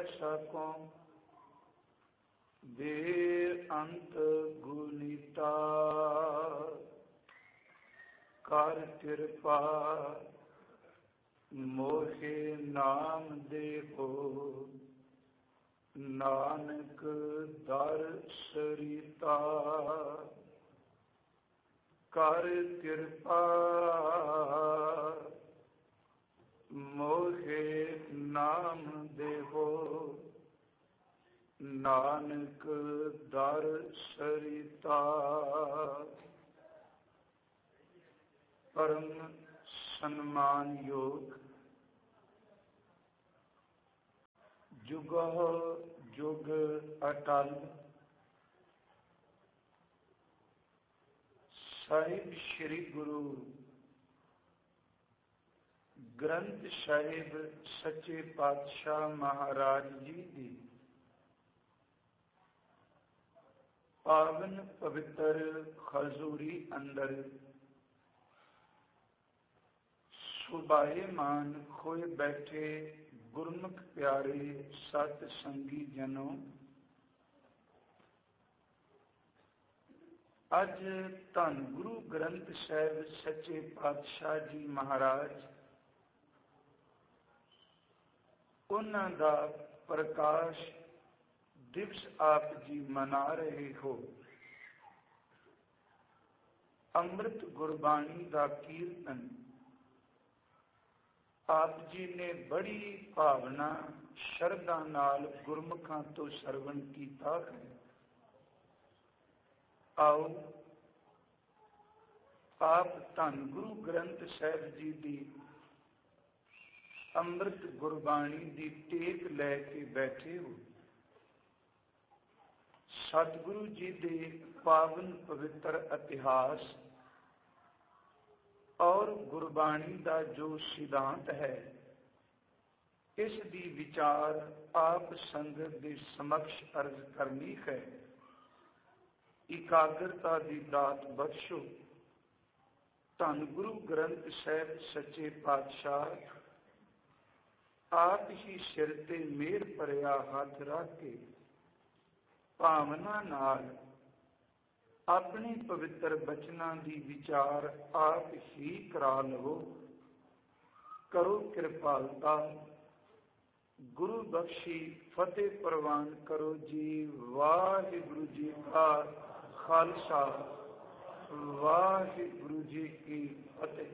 ਸਕੋ ਬੇਅੰਤ ਗੁਣੀਤਾ ਕਰ ਕਿਰਪਾ ਮੋਹਿ ਨਾਮ ਦੇਹੋ ਨਾਨਕ ਦਰ ਸਰੀਤਾ ਕਰ ਕਿਰਪਾ ਮੋਹਿ ਨਾਮ ਦੇਹੋ ਨਾਨਕ ਦਰ ਸਰੀਤਾ ਪਰਮ ਸਨਮਾਨਯੋਗ ਜੁਗਹੁ ਜੁਗ ਅਟਲ ਸਾਹਿਬ ਸ੍ਰੀ ਗੁਰੂ ਗ੍ਰੰਥ ਸਾਹਿਬ ਸੱਚੇ ਪਾਤਸ਼ਾਹ ਮਹਾਰਾਜ ਜੀ ਦੀ ਪਾਵਨ ਪਵਿੱਤਰ ਹਜ਼ੂਰੀ ਅੰਦਰ ਸੁਭਾਏਮਾਨ ਹੋਏ ਬੈਠੇ ਗੁਰਮੁਖ ਪਿਆਰੇ ਸਤ ਸੰਗੀ ਜਨੋ, ਅੱਜ ਧੰਨ ਗੁਰੂ ਗ੍ਰੰਥ ਸਾਹਿਬ ਸੱਚੇ ਪਾਤਸ਼ਾਹ ਜੀ ਮਹਾਰਾਜ ਉਹਨਾਂ ਦਾ ਪ੍ਰਕਾਸ਼ ਦਿਵਸ ਆਪ ਜੀ ਮਨਾ ਰਹੇ ਹੋ। ਅੰਮ੍ਰਿਤ ਗੁਰਬਾਣੀ ਦਾ ਕੀਰਤਨ ਆਪ ਜੀ ਨੇ ਬੜੀ ਭਾਵਨਾ ਸ਼ਰਧਾ ਨਾਲ ਗੁਰਮੁਖਾਂ ਤੋਂ ਸਰਵਣ ਕੀਤਾ ਹੈ। ਆਓ ਆਪ ਧੰਨ ਗੁਰੂ ਗ੍ਰੰਥ ਸਾਹਿਬ ਜੀ ਦੀ ਅੰਮ੍ਰਿਤ ਗੁਰਬਾਣੀ ਦੀ ਟੇਕ ਲੈ ਕੇ ਬੈਠੇ ਹੋ। ਸਤਿਗੁਰੂ ਜੀ ਦੇ ਪਾਵਨ ਪਵਿੱਤਰ ਇਤਿਹਾਸ ਔਰ ਗੁਰਬਾਣੀ ਦਾ ਜੋ ਸਿਧਾਂਤ ਹੈ, ਇਸ ਦੀ ਵਿਚਾਰ ਆਪ ਸੰਗਤ ਦੇ ਸਮਕਸ਼ ਅਰਜ਼ ਕਰਨੀ ਹੈ। ਇਕਾਗਰਤਾ ਦੀ ਦਾਤ ਬਖਸ਼ੋ। ਧੰਨ ਗੁਰੂ ਗ੍ਰੰਥ ਸਾਹਿਬ ਸੱਚੇ ਪਾਤਸ਼ਾਹ ਆਪ ਹੀ ਸਿਰ ਤੇ ਮਿਹਰ ਭਰਿਆ ਹੱਥ ਰੱਖ ਕੇ ਭਾਵਨਾ ਨਾਲ ਆਪਣੇ ਪਵਿੱਤਰ ਬਚਨਾਂ ਦੀ ਵਿਚਾਰ ਆਪ ਹੀ ਕਰਾ ਲਵੋ। ਕਰੋ ਕਿਰਪਾਲਤਾ, ਗੁਰੂ ਬਖਸ਼ੀ ਫਤਿਹ ਪ੍ਰਵਾਨ ਕਰੋ ਜੀ। ਵਾਹਿਗੁਰੂ ਜੀ ਕਾ ਖਾਲਸਾ, ਵਾਹਿਗੁਰੂ ਜੀ ਕੀ ਫਤਿਹ।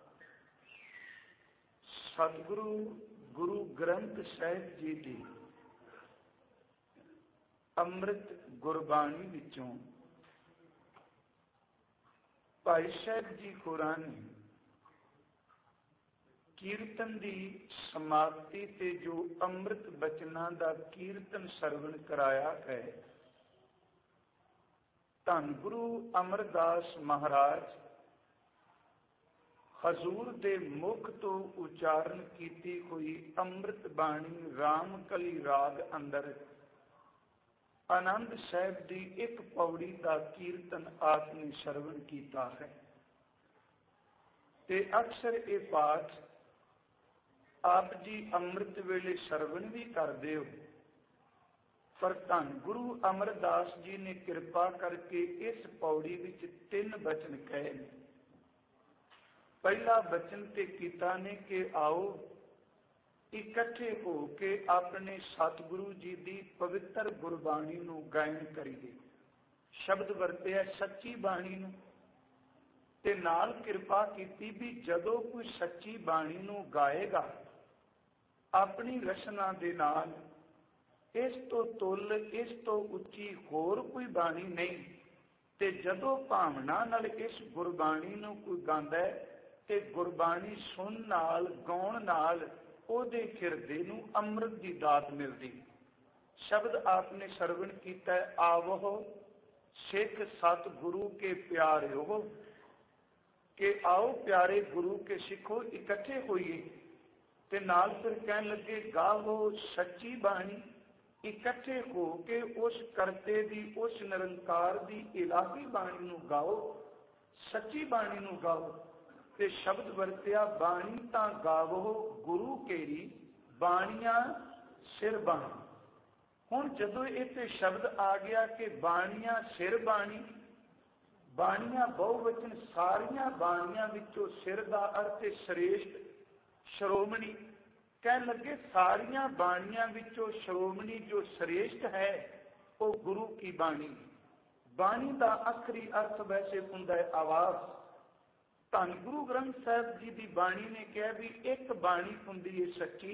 ਸਤਿਗੁਰੂ ਗੁਰੂ ਗ੍ਰੰਥ ਸਾਹਿਬ ਜੀ ਦੀ ਅੰਮ੍ਰਿਤ ਗੁਰਬਾਣੀ ਵਿੱਚੋਂ ਭਾਈ ਸਾਹਿਬ ਜੀ ਹੋਰਾਂ ਨੇ ਕੀਰਤਨ ਦੀ ਸਮਾਪਤੀ ਤੇ ਜੋ ਅੰਮ੍ਰਿਤ ਬਚਨਾਂ ਦਾ ਕੀਰਤਨ ਸਰਵਣ ਕਰਾਇਆ ਹੈ, ਧੰਨ ਗੁਰੂ ਅਮਰਦਾਸ ਮਹਾਰਾਜ ਹਜ਼ੂਰ ਦੇ ਮੁਖ ਤੋਂ ਉਚਾਰਨ ਕੀਤੀ ਹੋਈ ਅੰਮ੍ਰਿਤ ਬਾਣੀ ਰਾਮਕਲੀ ਰਾਗ ਅੰਦਰ ਆਨੰਦ ਸਾਹਿਬ ਦੀ ਇੱਕ ਪੌੜੀ ਦਾ ਕੀਰਤਨ ਆਪ ਨੇ ਸਰਵਣ ਕੀਤਾ ਹੈ। ਤੇ ਅਕਸਰ ਇਹ ਪਾਠ ਆਪ ਜੀ ਅੰਮ੍ਰਿਤ ਵੇਲੇ ਸਰਵਣ ਵੀ ਕਰਦੇ ਹੋ, ਪਰ ਧੰਨ ਗੁਰੂ ਅਮਰਦਾਸ ਜੀ ਨੇ ਕਿਰਪਾ ਕਰਕੇ ਇਸ ਪੌੜੀ ਵਿੱਚ 3 ਬਚਨ ਕਹੇ ਨੇ। ਪਹਿਲਾ ਬਚਨ ਤੇ ਕੀਤਾ ਨੇ ਕਿ ਆਓ ਇਕੱਠੇ ਹੋ ਕੇ ਆਪਣੇ ਸਤਿਗੁਰੂ ਜੀ ਦੀ ਪਵਿੱਤਰ ਗੁਰਬਾਣੀ ਨੂੰ ਗਾਇਨ ਕਰੀਏ। ਸ਼ਬਦ ਵਰਤਿਆ ਸੱਚੀ ਬਾਣੀ ਨੂੰ, ਤੇ ਨਾਲ ਕਿਰਪਾ ਕੀਤੀ ਵੀ ਜਦੋਂ ਕੋਈ ਸੱਚੀ ਬਾਣੀ ਨੂੰ ਗਾਏਗਾ ਆਪਣੀ ਰਚਨਾ ਦੇ ਨਾਲ, ਇਸ ਤੋਂ ਤੁੱਲ ਇਸ ਤੋਂ ਉੱਚੀ ਹੋਰ ਕੋਈ ਬਾਣੀ ਨਹੀਂ। ਤੇ ਜਦੋਂ ਭਾਵਨਾ ਨਾਲ ਇਸ ਗੁਰਬਾਣੀ ਨੂੰ ਕੋਈ ਗਾਉਂਦਾ ਹੈ ਤੇ ਗੁਰਬਾਣੀ ਸੁਣਨ ਨਾਲ, ਗਾਉਣ ਨਾਲ ਉਹਦੇ ਹਿਰਦੇ ਨੂੰ ਅੰਮ੍ਰਿਤ ਦੀ ਦਾਤ ਮਿਲਦੀ। ਸ਼ਬਦ ਆਪ ਨੇ ਸਰਵਣ ਕੀਤਾ, ਆਵੋ ਸਿੱਖ ਸਤ ਗੁਰੂ ਕੇ ਪਿਆਰਿਓ, ਕਿ ਆਓ ਪਿਆਰੇ ਗੁਰੂ ਕੇ ਸਿੱਖੋ ਇਕੱਠੇ ਹੋਈਏ। ਤੇ ਨਾਲ ਫਿਰ ਕਹਿਣ ਲੱਗੇ ਗਾਵੋ ਸੱਚੀ ਬਾਣੀ, ਇਕੱਠੇ ਹੋ ਕੇ ਉਸ ਕਰਤੇ ਦੀ, ਉਸ ਨਿਰੰਕਾਰ ਦੀ ਇਲਾਹੀ ਬਾਣੀ ਨੂੰ ਗਾਓ, ਸੱਚੀ ਬਾਣੀ ਨੂੰ ਗਾਓ। ਤੇ ਸ਼ਬਦ ਵਰਤਿਆ ਬਾਣੀ ਤਾਂ ਗਾਵੋ ਗੁਰੂ ਕੇਰੀ, ਬਾਣੀਆਂ ਸਿਰ ਬਾਣੀ। ਹੁਣ ਜਦੋਂ ਇੱਥੇ ਸ਼ਬਦ ਆ ਗਿਆ ਕਿ ਬਾਣੀਆਂ ਸਿਰ ਬਾਣੀ, ਬਾਣੀਆਂ ਬਹੁਵਚਨ, ਸਾਰੀਆਂ ਬਾਣੀਆਂ ਵਿੱਚੋਂ ਸਿਰ ਦਾ ਅਰਥ ਹੈ ਸ੍ਰੇਸ਼ਟ, ਸ਼੍ਰੋਮਣੀ। ਕਹਿਣ ਲੱਗੇ ਸਾਰੀਆਂ ਬਾਣੀਆਂ ਵਿੱਚੋਂ ਸ਼੍ਰੋਮਣੀ ਜੋ ਸ੍ਰੇਸ਼ਟ ਹੈ ਉਹ ਗੁਰੂ ਕੀ ਬਾਣੀ। ਬਾਣੀ ਦਾ ਆਖਰੀ ਅਰਥ ਵੈਸੇ ਹੁੰਦਾ ਹੈ ਆਵਾਜ਼। ਧੰਨ ਗੁਰੂ ਗ੍ਰੰਥ ਸਾਹਿਬ ਜੀ ਦੀ ਬਾਣੀ ਨੇ ਕਿਹਾ ਵੀ ਇੱਕ ਬਾਣੀ ਹੁੰਦੀ ਹੈ ਸੱਚੀ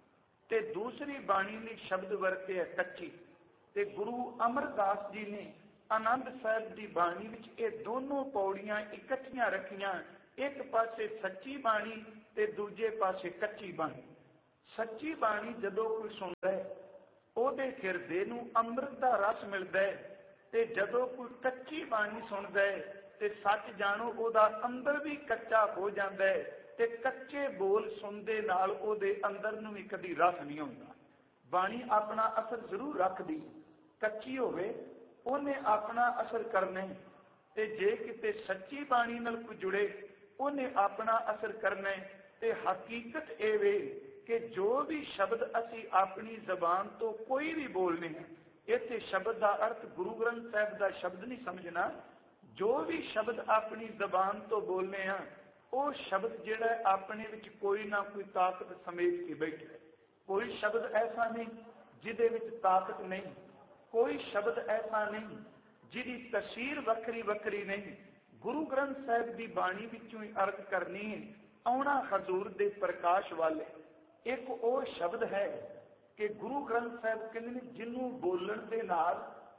ਤੇ ਦੂਸਰੀ ਬਾਣੀ ਨੇ ਸ਼ਬਦ ਵਰਤੇ ਹੈ ਕੱਚੀ। ਤੇ ਗੁਰੂ ਅਮਰਦਾਸ ਜੀ ਨੇ ਆਨੰਦ ਸਾਹਿਬ ਦੀ ਬਾਣੀ ਵਿੱਚ ਇਹ ਦੋਨੋਂ ਪੌੜੀਆਂ ਇਕੱਠੀਆਂ ਰੱਖੀਆਂ, ਇੱਕ ਪਾਸੇ ਸੱਚੀ ਬਾਣੀ ਤੇ ਦੂਜੇ ਪਾਸੇ ਕੱਚੀ ਬਾਣੀ। ਸੱਚੀ ਬਾਣੀ ਜਦੋਂ ਕੋਈ ਸੁਣਦਾ ਹੈ ਉਹਦੇ ਹਿਰਦੇ ਨੂੰ ਅੰਮ੍ਰਿਤ ਦਾ ਰਸ ਮਿਲਦਾ ਹੈ, ਤੇ ਜਦੋਂ ਕੋਈ ਕੱਚੀ ਬਾਣੀ ਸੁਣਦਾ ਹੈ ਤੇ ਸੱਚ ਜਾਣੋ ਉਹਦਾ ਅੰਦਰ ਵੀ ਕੱਚਾ ਹੋ ਜਾਂਦਾ ਹੈ, ਤੇ ਕੱਚੇ ਬੋਲ ਸੁਣਦੇ ਨਾਲ ਉਹਦੇ ਅੰਦਰ ਨੂੰ ਵੀ ਕਦੀ ਰਸ ਨਹੀਂ ਆਉਂਦਾ। ਬਾਣੀ ਆਪਣਾ ਅਸਰ ਜ਼ਰੂਰ ਰੱਖਦੀ, ਕੱਚੀ ਹੋਵੇ ਉਹਨੇ ਆਪਣਾ ਅਸਰ ਕਰਨਾ, ਤੇ ਜੇ ਕਿਤੇ ਸੱਚੀ ਬਾਣੀ ਨਾਲ ਕੋਈ ਜੁੜੇ ਉਹਨੇ ਆਪਣਾ ਅਸਰ ਕਰਨਾ। ਤੇ ਹਕੀਕਤ ਇਹ ਵੇ ਕਿ ਜੋ ਵੀ ਸ਼ਬਦ ਅਸੀਂ ਆਪਣੀ ਜ਼ਬਾਨ ਤੋਂ ਕੋਈ ਵੀ ਬੋਲਨੇ ਹਾਂ, ਇੱਥੇ ਸ਼ਬਦ ਦਾ ਅਰਥ ਗੁਰੂ ਗ੍ਰੰਥ ਸਾਹਿਬ ਦਾ ਸ਼ਬਦ ਨਹੀਂ ਸਮਝਣਾ, ਜੋ ਵੀ ਸ਼ਬਦ ਆਪਣੀ ਜ਼ਬਾਨ ਤੋਂ ਬੋਲਨੇ ਹਾਂ ਉਹ ਸ਼ਬਦ ਜਿਹੜਾ ਆਪਣੇ ਵਿੱਚ ਕੋਈ ਨਾ ਕੋਈ ਤਾਕਤ ਸਮੇਟ ਕੇ ਬੈਠਾ ਹੈ। ਕੋਈ ਸ਼ਬਦ ਐਸਾ ਨਹੀਂ ਜਿਹਦੇ ਵਿੱਚ ਤਾਕਤ ਨਹੀਂ, ਕੋਈ ਸ਼ਬਦ ਐਸਾ ਨਹੀਂ ਜਿਹਦੀ ਤਸੀਰ ਵੱਖਰੀ ਵੱਖਰੀ ਨਹੀਂ। ਗੁਰੂ ਗ੍ਰੰਥ ਸਾਹਿਬ ਦੀ ਬਾਣੀ ਵਿੱਚੋਂ ਹੀ ਅਰਥ ਕਰਨੀ ਹੈ ਆਉਣਾ ਹਜ਼ੂਰ ਦੇ ਪ੍ਰਕਾਸ਼ ਵਾਲੇ। ਇੱਕ ਉਹ ਸ਼ਬਦ ਹੈ ਕਿ ਗੁਰੂ ਗ੍ਰੰਥ ਸਾਹਿਬ ਕਹਿੰਦੇ ਨੇ ਜਿਹਨੂੰ ਬੋਲਣ ਦੇ ਨਾਲ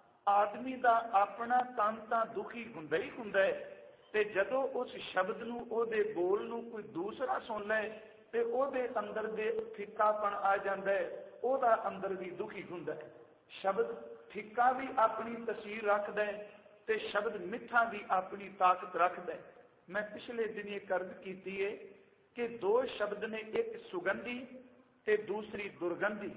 ਆਦਮੀ ਦਾ ਆਪਣਾ ਤਨ ਤਾਂ ਦੁਖੀ ਹੁੰਦਾ ਹੀ ਹੁੰਦਾ ਹੈ, ਤੇ ਜਦੋਂ ਉਸ ਸ਼ਬਦ ਨੂੰ ਉਹਦੇ ਬੋਲ ਨੂੰ ਕੋਈ ਦੂਸਰਾ ਸੁਣ ਲੈ ਤੇ ਉਹਦੇ ਅੰਦਰ ਦੇ ਫਿੱਕਾਪਣ ਆ ਜਾਂਦਾ ਹੈ, ਉਹਦਾ ਅੰਦਰ ਵੀ ਦੁਖੀ ਹੁੰਦਾ ਹੈ। ਸ਼ਬਦ ਫਿੱਕਾ ਵੀ ਆਪਣੀ ਤਸੀਰ ਰੱਖਦਾ ਹੈ ਤੇ ਸ਼ਬਦ ਮਿੱਠਾ ਵੀ ਆਪਣੀ ਤਾਕਤ ਰੱਖਦਾ ਹੈ। ਮੈਂ ਪਿਛਲੇ ਦਿਨ ਇਹ ਕਰਜ਼ ਕੀਤੀ ਹੈ ਕਿ ਦੋ ਸ਼ਬਦ ਨੇ, ਇੱਕ ਸੁਗੰਧੀ ਤੇ ਦੂਸਰੀ ਦੁਰਗੰਧੀ।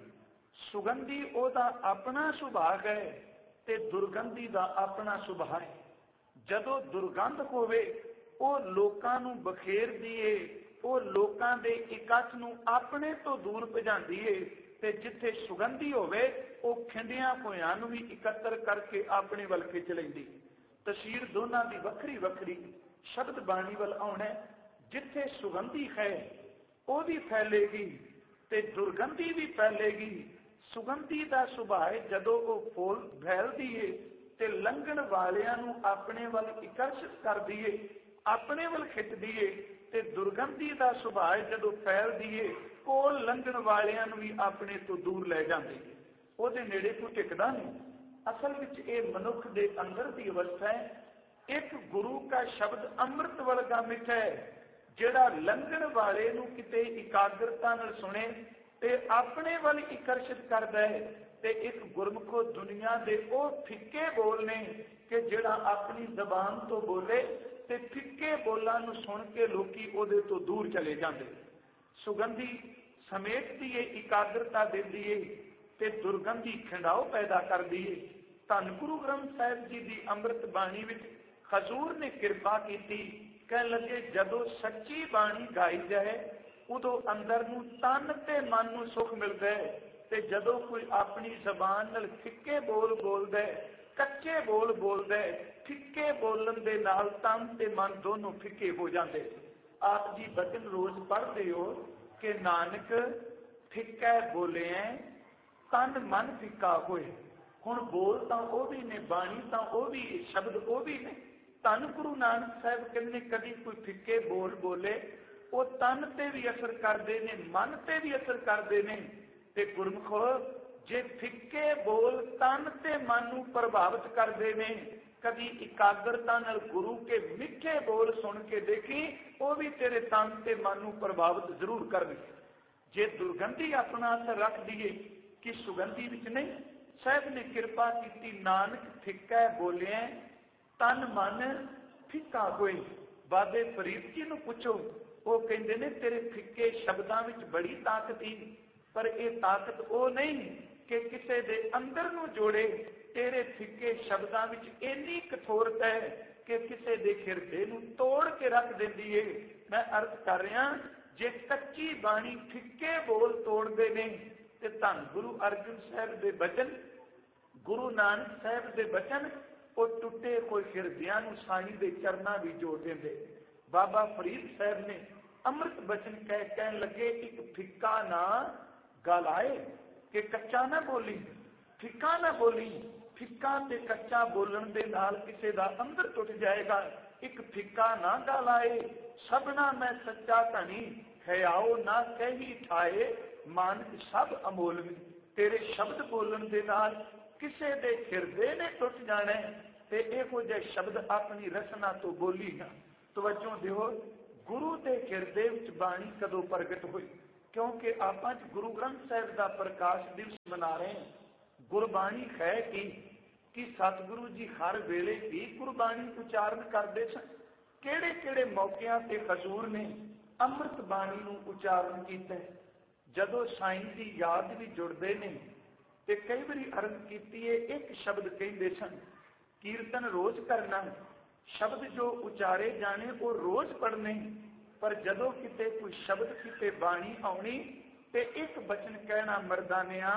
ਸੁਗੰਧੀ ਉਹਦਾ ਆਪਣਾ ਸੁਭਾਅ ਹੈ ਤੇ ਦੁਰਗੰਧੀ ਦਾ ਆਪਣਾ ਸੁਭਾਅ ਹੈ। ਜਦੋਂ ਦੁਰਗੰਧ ਹੋਵੇ ਉਹ ਲੋਕਾਂ ਨੂੰ ਬਖੇਰਦੀ ਏ, ਉਹ ਲੋਕਾਂ ਦੇ ਇਕੱਠ ਨੂੰ ਆਪਣੇ ਤੋਂ ਦੂਰ ਭਜਾਉਂਦੀ ਏ, ਤੇ ਜਿੱਥੇ ਸੁਗੰਧੀ ਹੋਵੇ ਉਹ ਖਿੰਡਿਆਂ ਹੋਇਆਂ ਨੂੰ ਵੀ ਇਕੱਤਰ ਕਰਕੇ ਆਪਣੇ ਵੱਲ ਖਿੱਚ ਲੈਂਦੀ। ਤਸਵੀਰ ਦੋਨਾਂ ਦੀ ਵੱਖਰੀ ਵੱਖਰੀ ਸ਼ਬਦ ਬਾਣੀ ਵੱਲ ਆਉਣਾ। ਜਿੱਥੇ ਸੁਗੰਧੀ ਹੈ ਉਹ ਵੀ ਫੈਲੇਗੀ ਤੇ ਦੁਰਗੰਧੀ ਵੀ ਫੈਲੇਗੀ। ਸੁਗੰਧੀ ਦਾ ਸੁਭਾਅ ਜਦੋਂ ਉਹ ਫੁੱਲ ਫੈਲਦੀ ਏ ਤੇ ਲੰਘਣ ਵਾਲਿਆਂ ਨੂੰ ਆਪਣੇ ਵੱਲ ਆਕਰਸ਼ਿਤ ਕਰਦੀ ਏ, ਆਪਣੇ ਵੱਲ ਖਿੱਚਦੀ ਏ, ਤੇ ਦੁਰਗੰਧੀ ਦਾ ਸੁਭਾਅ ਜਦੋਂ ਫੈਲਦੀ ਏ ਕੋਲ ਲੰਘਣ ਵਾਲਿਆਂ ਨੂੰ ਵੀ ਆਪਣੇ ਤੋਂ ਦੂਰ ਲੈ ਜਾਂਦੀ, ਉਹਦੇ ਨੇੜੇ ਕੋਈ ਟਿਕਦਾ ਨਹੀਂ। ਅਸਲ ਵਿੱਚ ਇਹ ਮਨੁੱਖ ਦੇ ਅੰਦਰ ਦੀ ਅਵਸਥਾ ਹੈ। ਇੱਕ ਗੁਰੂ ਦਾ ਸ਼ਬਦ ਅੰਮ੍ਰਿਤ ਵਰਗਾ ਮਿੱਠਾ ਹੈ, ਜਿਹੜਾ ਲੰਘਣ ਵਾਲੇ ਨੂੰ ਕਿਤੇ ਇਕਾਗਰਤਾ ਨਾਲ ਸੁਣੇ ਤੇ ਆਪਣੇ ਵੱਲ ਆਕਰਸ਼ਿਤ ਕਰਦਾ ਹੈ। ਤੇ ਇੱਕ ਗੁਰਮੁਖੋ ਦੁਨੀਆ ਦੇ ਉਹ ਫਿੱਕੇ ਬੋਲ ਨੇ ਕਿ ਜਿਹੜਾ ਆਪਣੀ ਜ਼ਬਾਨ ਤੋਂ ਬੋਲੇ ਤੇ ਫਿੱਕੇ ਬੋਲਾਂ ਨੂੰ ਸੁਣ ਕੇ ਲੋਕੀ ਉਹਦੇ ਤੋਂ ਦੂਰ ਚਲੇ ਜਾਂਦੇ। ਸੁਗੰਧੀ ਸਮੇਟਦੀ ਏ, ਇਕਾਗਰਤਾ ਦਿੰਦੀ ਏ, ਤੇ ਦੁਰਗੰਧੀ ਖਿੰਡਾਓ ਪੈਦਾ ਕਰਦੀ ਏ। ਧੰਨ ਗੁਰੂ ਗ੍ਰੰਥ ਸਾਹਿਬ ਜੀ ਦੀ ਅੰਮ੍ਰਿਤ ਬਾਣੀ ਵਿੱਚ ਹਜ਼ੂਰ ਨੇ ਕਿਰਪਾ ਕੀਤੀ। ਕਹਿਣ ਲੱਗੇ ਜਦੋਂ ਸੱਚੀ ਬਾਣੀ ਗਾਈ ਜਾਏ ਉਦੋਂ ਅੰਦਰ ਨੂੰ ਤਨ ਤੇ ਮਨ ਨੂੰ ਸੁੱਖ ਮਿਲਦਾ ਹੈ, ਤੇ ਜਦੋਂ ਕੋਈ ਆਪਣੀ ਜ਼ਬਾਨ ਨਾਲ ਫਿੱਕੇ ਬੋਲ ਬੋਲਦਾ, ਕੱਚੇ ਬੋਲ ਬੋਲਦਾ, ਫਿੱਕੇ ਬੋਲਣ ਦੇ ਨਾਲ ਤਨ ਤੇ ਮਨ ਦੋਨੋਂ ਫਿੱਕੇ ਹੋ ਜਾਂਦੇ। ਆਪ ਜੀ ਬਚਨ ਰੋਜ਼ ਪੜ੍ਹਦੇ ਹੋ ਕਿ ਨਾਨਕ ਫਿੱਕਾ ਬੋਲਿਆ ਤਨ ਮਨ ਫਿੱਕਾ ਹੋਏ। ਹੁਣ ਬੋਲ ਤਾਂ ਉਹ ਵੀ ਨੇ, ਬਾਣੀ ਤਾਂ ਉਹ ਵੀ, ਸ਼ਬਦ ਉਹ ਵੀ ਨੇ। ਧੰਨ ਗੁਰੂ ਨਾਨਕ ਸਾਹਿਬ ਕਹਿੰਦੇ ਕਦੀ ਕੋਈ ਫਿੱਕੇ ਬੋਲ ਬੋਲੇ ਉਹ ਤਨ ਤੇ ਵੀ ਅਸਰ ਕਰਦੇ ਨੇ, ਮਨ ਤੇ ਵੀ ਅਸਰ ਕਰਦੇ ਨੇ। ਤੇ ਗੁਰਮੁਖੋ ਜੇ ਫਿੱਕੇ ਬੋਲ ਤਨ ਤੇ ਮਨ ਨੂੰ ਪ੍ਰਭਾਵਿਤ ਕਰਦੇ ਨੇ, ਕਦੀ ਇਕਾਗਰਤਾ ਨਾਲ ਗੁਰੂ ਕੇ ਮਿੱਠੇ ਬੋਲ ਸੁਣ ਕੇ ਦੇਖੀ, ਉਹ ਵੀ ਤੇਰੇ ਤਨ ਤੇ ਮਨ ਨੂੰ ਪ੍ਰਭਾਵਿਤ ਜ਼ਰੂਰ ਕਰਨਗੇ। ਜੇ ਦੁਰਗੰਧੀ ਆਪਣਾ ਅਸਰ ਰੱਖਦੀ ਏ ਕਿ ਸੁਗੰਧੀ ਵਿੱਚ ਨਹੀਂ, ਸਾਹਿਬ ਨੇ ਕਿਰਪਾ ਕੀਤੀ ਨਾਨਕ ਫਿੱਕਾ ਬੋਲਿਆ ਤਨ ਮਨ ਫਿੱਕਾ ਹੋਏ। ਬਾਬੇ ਫਰੀਦ ਜੀ ਨੂੰ ਪੁੱਛੋ, ਉਹ ਕਹਿੰਦੇ ਨੇ ਤੇਰੇ ਫਿੱਕੇ ਸ਼ਬਦਾਂ ਵਿੱਚ ਬੜੀ ਤਾਕਤ ਹੀ, ਪਰ ਇਹ ਤਾਕਤ ਉਹ ਨਹੀਂ ਕਿ ਕਿਸੇ ਦੇ ਅੰਦਰ ਨੂੰ ਜੋੜੇ। ਤੇਰੇ ਫਿੱਕੇ ਸ਼ਬਦਾਂ ਵਿੱਚ ਇੰਨੀ ਕਠੋਰਤਾ ਹੈ ਕਿ ਕਿਸੇ ਦੇ ਹਿਰਦੇ ਨੂੰ ਤੋੜ ਕੇ ਰੱਖ ਦਿੰਦੀ ਏ। ਮੈਂ ਅਰਥ ਕਰ ਰਿਹਾ, ਜੇ ਕੱਚੀ ਬਾਣੀ ਫਿੱਕੇ ਬੋਲ ਤੋੜਦੇ ਨੇ ਤੇ ਧੰਨ ਗੁਰੂ ਅਰਜਨ ਸਾਹਿਬ ਦੇ ਬਚਨ, ਗੁਰੂ ਨਾਨਕ ਸਾਹਿਬ ਦੇ ਬਚਨ ਉਹ ਟੁੱਟੇ ਹੋਏ ਹਿਰਦਿਆਂ ਨੂੰ ਸਾਈਂ ਦੇ ਚਰਨਾਂ ਵੀ ਜੋੜ ਦਿੰਦੇ। ਬਾਬਾ ਫਰੀਦ ਸਾਹਿਬ ਨੇ ਅੰਮ੍ਰਿਤ ਬਚਨ ਕਹਿਣ ਲੱਗੇ, ਇੱਕ ਫਿੱਕਾ ਨਾ ਗਾਲਾਏ ਕਿ ਕੱਚਾ ਨਾ ਬੋਲੀ, ਫਿੱਕਾ ਨਾ ਬੋਲੀ। ਫਿੱਕਾ ਤੇ ਕੱਚਾ ਬੋਲਣ ਦੇ ਨਾਲ ਕਿਸੇ ਦਾ ਅੰਦਰ ਟੁੱਟ ਜਾਏਗਾ। ਇੱਕ ਫਿੱਕਾ ਨਾ ਗਾਲਾਏ, ਸਭਨਾ ਮੈਂ ਸੱਚਾ ਧਣੀ, ਹਿਆਓ ਨਾ ਕਹੀ ਠਾਏ, ਮਾਨਕ ਸਭ ਅਮੋਲਵੀ। ਤੇਰੇ ਸ਼ਬਦ ਬੋਲਣ ਦੇ ਨਾਲ ਕਿਸੇ ਦੇ ਹਿਰਦੇ ਨੇ ਟੁੱਟ ਜਾਣਾ ਤੇ ਇਹੋ ਜਿਹੇ ਸ਼ਬਦ ਆਪਣੀ ਰਸਨਾ ਤੋਂ ਬੋਲੀ ਨਾ। ਤਵੱਜੋ ਦਿਓ, ਗੁਰੂ ਦੇ ਹਿਰਦੇ ਵਿੱਚ ਬਾਣੀ ਕਦੋਂ ਪ੍ਰਗਟ ਹੋਈ? ਕਿਉਂਕਿ ਆਪਾਂ ਗੁਰੂ ਗ੍ਰੰਥ ਸਾਹਿਬ ਦਾ ਪ੍ਰਕਾਸ਼ ਦਿਵਸ ਮਨਾ ਰਹੇ ਹਾਂ। ਗੁਰਬਾਣੀ ਹੈ ਕਿ ਸਤਿਗੁਰੂ ਜੀ ਹਰ ਵੇਲੇ ਵੀ ਗੁਰਬਾਣੀ ਉਚਾਰਨ ਕਰਦੇ ਸਨ। ਕਿਹੜੇ ਕਿਹੜੇ ਮੌਕਿਆਂ ਤੇ ਹਜ਼ੂਰ ਨੇ ਅੰਮ੍ਰਿਤ ਬਾਣੀ ਨੂੰ ਉਚਾਰਨ ਕੀਤਾ? ਜਦੋਂ ਸਾਈਂ ਦੀ ਯਾਦ ਵੀ ਜੁੜਦੇ ਨੇ ਤੇ ਕਈ ਵਾਰੀ ਅਰਜ਼ ਕੀਤੀ ਹੈ, ਇੱਕ ਸ਼ਬਦ ਕਹਿੰਦੇ ਸਨ, ਕੀਰਤਨ ਰੋਜ਼ ਕਰਨਾ, ਸ਼ਬਦ ਜੋ ਉਚਾਰੇ ਜਾਣੇ ਉਹ ਰੋਜ਼ ਪੜ੍ਹਨੇ। ਪਰ ਜਦੋਂ ਕਿਤੇ ਕੋਈ ਸ਼ਬਦ ਕਿਤੇ ਬਾਣੀ ਆਉਣੀ ਤੇ ਇੱਕ ਬਚਨ ਕਹਿਣਾ, ਮਰਦਾਨਿਆਂ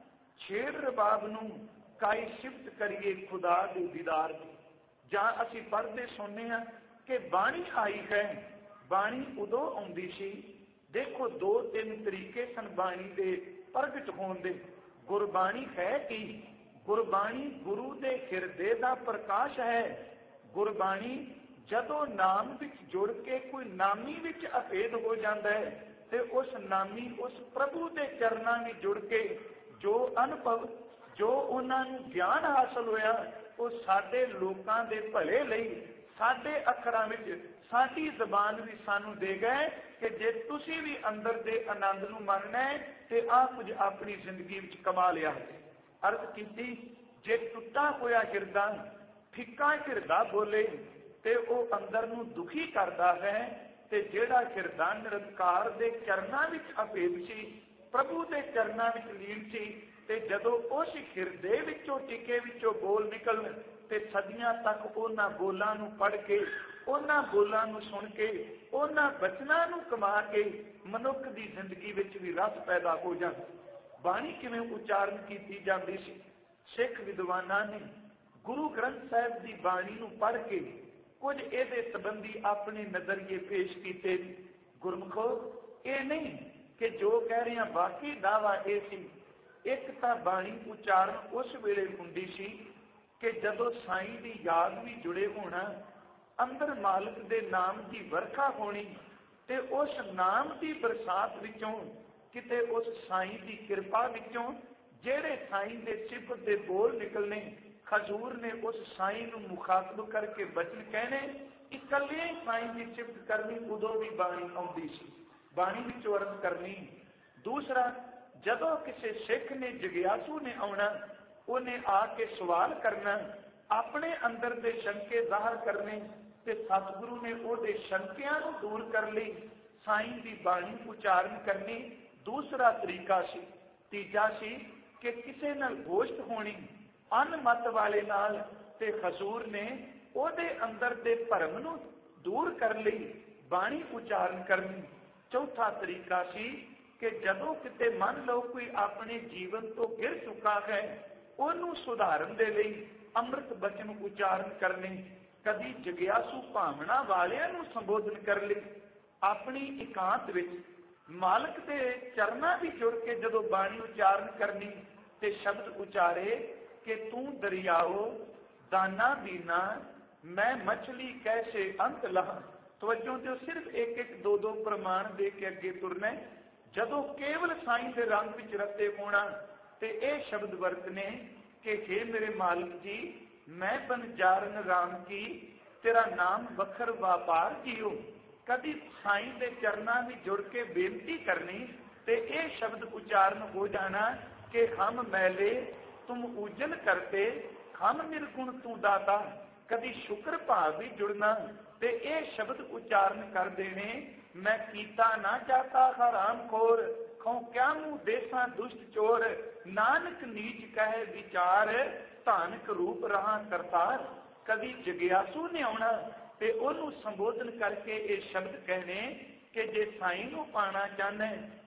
ਛੇੜ ਰਬਾਬ ਨੂੰ ਕਾਈ ਸਿਫਤ ਕਰੀਏ ਖੁਦਾ ਦੇ ਦੀਦਾਰ ਦੀ। ਜਾਂ ਅਸੀਂ ਪੜ੍ਹਦੇ ਸੁਣਨੇ ਹਾਂ ਕਿ ਬਾਣੀ ਆਈ ਹੈ। ਬਾਣੀ ਉਦੋਂ ਆਉਂਦੀ ਸੀ, ਦੇਖੋ 2-3 ਤਰੀਕੇ ਸਨ ਬਾਣੀ ਦੇ ਪ੍ਰਗਟ ਹੋਣ ਦੇ। ਗੁਰਬਾਣੀ ਹੈ ਕਿ ਗੁਰਬਾਣੀ ਗੁਰੂ ਦੇ ਹਿਰਦੇ ਦਾ ਪ੍ਰਕਾਸ਼ ਹੈ। ਗੁਰਬਾਣੀ ਜਦੋਂ ਨਾਮ ਵਿੱਚ ਜੁੜ ਕੇ ਕੋਈ ਨਾਮੀ ਵਿੱਚ ਅਭੇਦ ਹੋ ਜਾਂਦਾ ਹੈ ਤੇ ਉਸ ਨਾਮੀ ਉਸ ਪ੍ਰਭੂ ਦੇ ਚਰਨਾਂ ਵਿੱਚ ਜੁੜ ਕੇ ਜੋ ਅਨੁਭਵ, ਜੋ ਉਹਨਾਂ ਨੂੰ ਗਿਆਨ ਹਾਸਲ ਹੋਇਆ, ਉਹ ਸਾਡੇ ਲੋਕਾਂ ਦੇ ਭਲੇ ਲਈ ਸਾਡੇ ਅੱਖਰਾਂ ਵਿੱਚ, ਸਾਡੀ ਜ਼ਬਾਨ ਵੀ ਸਾਨੂੰ ਦੇ ਗਏ ਕਿ ਜੇ ਤੁਸੀਂ ਵੀ ਅੰਦਰ ਦੇ ਆਨੰਦ ਨੂੰ ਮੰਨਣਾ ਹੈ ਤੇ ਆਹ ਕੁਝ ਆਪਣੀ ਜ਼ਿੰਦਗੀ ਵਿੱਚ ਕਮਾ ਲਿਆ ਹੈ। ਅਰਜ਼ ਕੀਤੀ, ਜੇ ਟੁੱਟਾ ਹੋਇਆ ਹਿਰਦਾ, ਫਿੱਕਾ ਹਿਰਦਾ ਬੋਲੇ ਤੇ ਉਹ ਅੰਦਰ ਨੂੰ ਦੁਖੀ ਕਰਦਾ ਹੈ। ਤੇ ਜਿਹੜਾ ਹਿਰਦਾ ਨਿਰੰਕਾਰ ਦੇ ਚਰਨਾਂ ਵਿੱਚ ਅਭੇਦ ਸੀ, ਪ੍ਰਭੂ ਦੇ ਚਰਨਾਂ ਵਿੱਚ ਲੀਨ ਸੀ, ਤੇ ਜਦੋਂ ਉਸ ਹਿਰਦੇ ਵਿੱਚੋਂ ਟਿਕੇ ਵਿੱਚੋਂ ਬੋਲ ਨਿਕਲਣ ਤੇ ਸਦੀਆਂ ਤੱਕ ਉਹਨਾਂ ਬੋਲਾਂ ਨੂੰ ਪੜ੍ਹ ਕੇ, ਉਹਨਾਂ ਬੋਲਾਂ ਨੂੰ ਸੁਣ ਕੇ, ਉਹਨਾਂ ਬਚਨਾਂ ਨੂੰ ਕਮਾ ਕੇ ਮਨੁੱਖ ਦੀ ਜ਼ਿੰਦਗੀ ਵਿੱਚ ਵੀ ਰਸ ਪੈਦਾ ਹੋ ਜਾਂਦਾ। ਬਾਣੀ ਕਿਵੇਂ ਉਚਾਰਨ ਕੀਤੀ ਜਾਂਦੀ ਸੀ? ਸਿੱਖ ਵਿਦਵਾਨਾਂ ਨੇ ਗੁਰੂ ਗ੍ਰੰਥ ਸਾਹਿਬ ਦੀ ਬਾਣੀ ਨੂੰ ਪੜ੍ਹ ਕੇ ਕੁਝ ਇਹਦੇ ਸੰਬੰਧੀ ਆਪਣੇ ਨਜ਼ਰੀਏ ਪੇਸ਼ ਕੀਤੇ। ਗੁਰਮੁਖੋ, ਇਹ ਨਹੀਂ ਕਿ ਜੋ ਕਹਿ ਰਹੇ ਹਾਂ ਬਾਕੀ ਦਾਵਾ ਇਹ ਸੀ। ਇੱਕ ਤਾਂ ਬਾਣੀ ਉਚਾਰਨ ਉਸ ਵੇਲੇ ਹੁੰਦੀ ਸੀ ਕਿ ਜਦੋਂ ਸਾਈਂ ਦੀ ਯਾਦ ਵੀ ਜੁੜੇ ਹੋਣਾ, ਅੰਦਰ ਮਾਲਕ ਦੇ ਨਾਮ ਦੀ ਵਰਖਾ ਹੋਣੀ ਤੇ ਉਸ ਨਾਮ ਦੀ ਬਰਸਾਤ ਵਿੱਚੋਂ ਕਿਤੇ ਉਸ ਸਾਈਂ ਦੀ ਕਿਰਪਾ ਵਿੱਚੋਂ ਜਿਹੜੇ ਸਾਈਂ ਦੇ ਸਿਫਤ ਦੇ ਬੋਲ ਨਿਕਲਣੇ, ਹਜ਼ੂਰ ਨੇ ਉਸ ਸਾਈਂ ਨੂੰ ਮੁਖਾਤਬ ਕਰਕੇ ਬਚਨ ਕਹਿਣੇ, ਇਕੱਲੇ ਸਾਈਂ ਦੀ ਸਿਫਤ ਕਰਨੀ, ਉਦੋਂ ਵੀ ਬਾਣੀ ਆਉਂਦੀ ਸੀ, ਬਾਣੀ ਵਿੱਚੋਂ ਅਰਜ਼ ਕਰਨੀ। ਦੂਸਰਾ, ਜਦੋਂ ਕਿਸੇ ਸਿੱਖ ਨੇ, ਜਗਿਆਸੂ ਨੇ ਆਉਣਾ, ਉਹਨੇ ਆ ਕੇ ਸਵਾਲ ਕਰਨਾ, ਆਪਣੇ ਅੰਦਰ ਦੇ ਸ਼ੰਕੇ ਜ਼ਾਹਰ ਕਰਨੇ ਤੇ ਸਤਿਗੁਰੂ ਨੇ ਉਹਦੇ ਸ਼ੰਕਿਆਂ ਨੂੰ ਦੂਰ ਕਰਨ ਲਈ ਸਾਈਂ ਦੀ ਬਾਣੀ ਉਚਾਰਨ ਕਰਨੀ। ਦੂਸਰਾ ਤਰੀਕਾ ਸੀ। ਤੀਜਾ ਸੀ ਕਿ ਕਿਸੇ ਨਾਲ ਗੋਸ਼ਟ ਹੋਣੀ ਅਨਮਤ ਵਾਲੇ ਨਾਲ ਤੇ ਹਜ਼ੂਰ ਨੇ ਉਹਦੇ ਅੰਦਰ ਦੇ ਭਰਮ ਨੂੰ ਦੂਰ ਕਰਨ ਲਈ ਬਾਣੀ ਉਚਾਰਨ ਕਰਨੀ। ਚੌਥਾ ਤਰੀਕਾ ਸੀ ਕਿ ਜਦੋਂ ਕਿਤੇ ਮੰਨ ਲਓ ਕੋਈ ਆਪਣੇ ਜੀਵਨ ਤੋਂ ਗਿਰ ਚੁੱਕਾ ਹੈ, ਉਹਨੂੰ ਸੁਧਾਰਨ ਦੇ ਲਈ ਅੰਮ੍ਰਿਤ ਬਚਨ ਉਚਾਰਨ ਕਰਨੇ। ਕਦੀ ਜਗਿਆਸੂ ਭਾਵਨਾ ਵਾਲਿਆਂ ਨੂੰ ਸੰਬੋਧਨ ਕਰਨ ਲਈ ਆਪਣੀ ਇਕਾਂਤ ਵਿੱਚ ਮਾਲਕ ਦੇ ਚਰਨਾਂ ਵਿੱਚ ਜੁੜ ਕੇ ਜਦੋਂ ਬਾਣੀ ਉਚਾਰਨ ਕਰਨੀ ਤੇ ਸ਼ਬਦ ਉਚਾਰੇ ਕਿ ਤੂੰ ਦਰਿਆਓ ਦਾਨਾ ਬੀਨਾ, ਮੈਂ ਮਛਲੀ ਕੈਸੇ ਅੰਤ ਲਾ। ਤਵੱਜੋ ਦਿਓ, ਸਿਰਫ ਇੱਕ ਇੱਕ ਦੋ ਦੋ ਪ੍ਰਮਾਣ ਦੇ ਕੇ ਅੱਗੇ ਤੁਰਨਾ। ਜਦੋਂ ਕੇਵਲ ਸਾਈਂ ਦੇ ਰੰਗ ਵਿੱਚ ਰਤੇ ਹੋਣਾ ਤੇ ਇਹ ਸ਼ਬਦ ਵਰਤਨੇ ਕਿ ਹੇ ਮੇਰੇ ਮਾਲਕ ਜੀ, ਮੈਂ ਬਨਜਾਰਨ ਰਾਮ ਕੀ, ਤੇਰਾ ਨਾਮ ਵਖਰ ਵਾਪਾਰ ਜੀਓ। ਕਦੀ ਸਾਈਂ ਦੇ ਚਰਨਾਂ ਵਿੱਚ ਜੁੜ ਕੇ ਬੇਨਤੀ ਕਰਨੀ ਤੇ ਇਹ ਸ਼ਬਦ ਉਚਾਰਨ ਹੋ ਜਾਣਾ ਕਿ ਹਮ ਮੈਲੇ ਤੁਮ ਉਜਲ ਕਰਤੇ, ਹਮ ਨਿਰਗੁਣ ਤੂੰ ਦਾਤਾ। ਕਦੀ ਸ਼ੁਕਰ ਭਾਵ ਵੀ ਜੁੜਨਾ ਤੇ ਇਹ ਸ਼ਬਦ ਉਚਾਰਨ ਕਰ ਦੇਣੇ, ਮੈਂ ਕੀਤਾ ਨਾ ਜਾਤਾ ਹਰਾਮ ਖੋਰ, ਖੋ ਕਿਆ ਮੂੰਹ ਦੇਸਾਂ ਦੁਸ਼ਟ ਚੋਰ, ਨਾਨਕ ਨੀਚ ਕਹੇ ਵਿਚਾਰ, ਧਾਨਕ ਰੂਪ ਰਹਾ ਕਰਤਾਰ। ਕਦੀ ਜਗਿਆਸੂ ਨੇ ਆਉਣਾ ਤੇ ਉਹਨੂੰ ਸੰਬੋਧਨ ਕਰਕੇ ਇਹ ਸ਼ਬਦ ਕਹਿਣੇ ਕਿ ਜੇ ਸਾਈਂ ਨੂੰ ਪਾਣਾ ਚਾਹੁੰਦਾ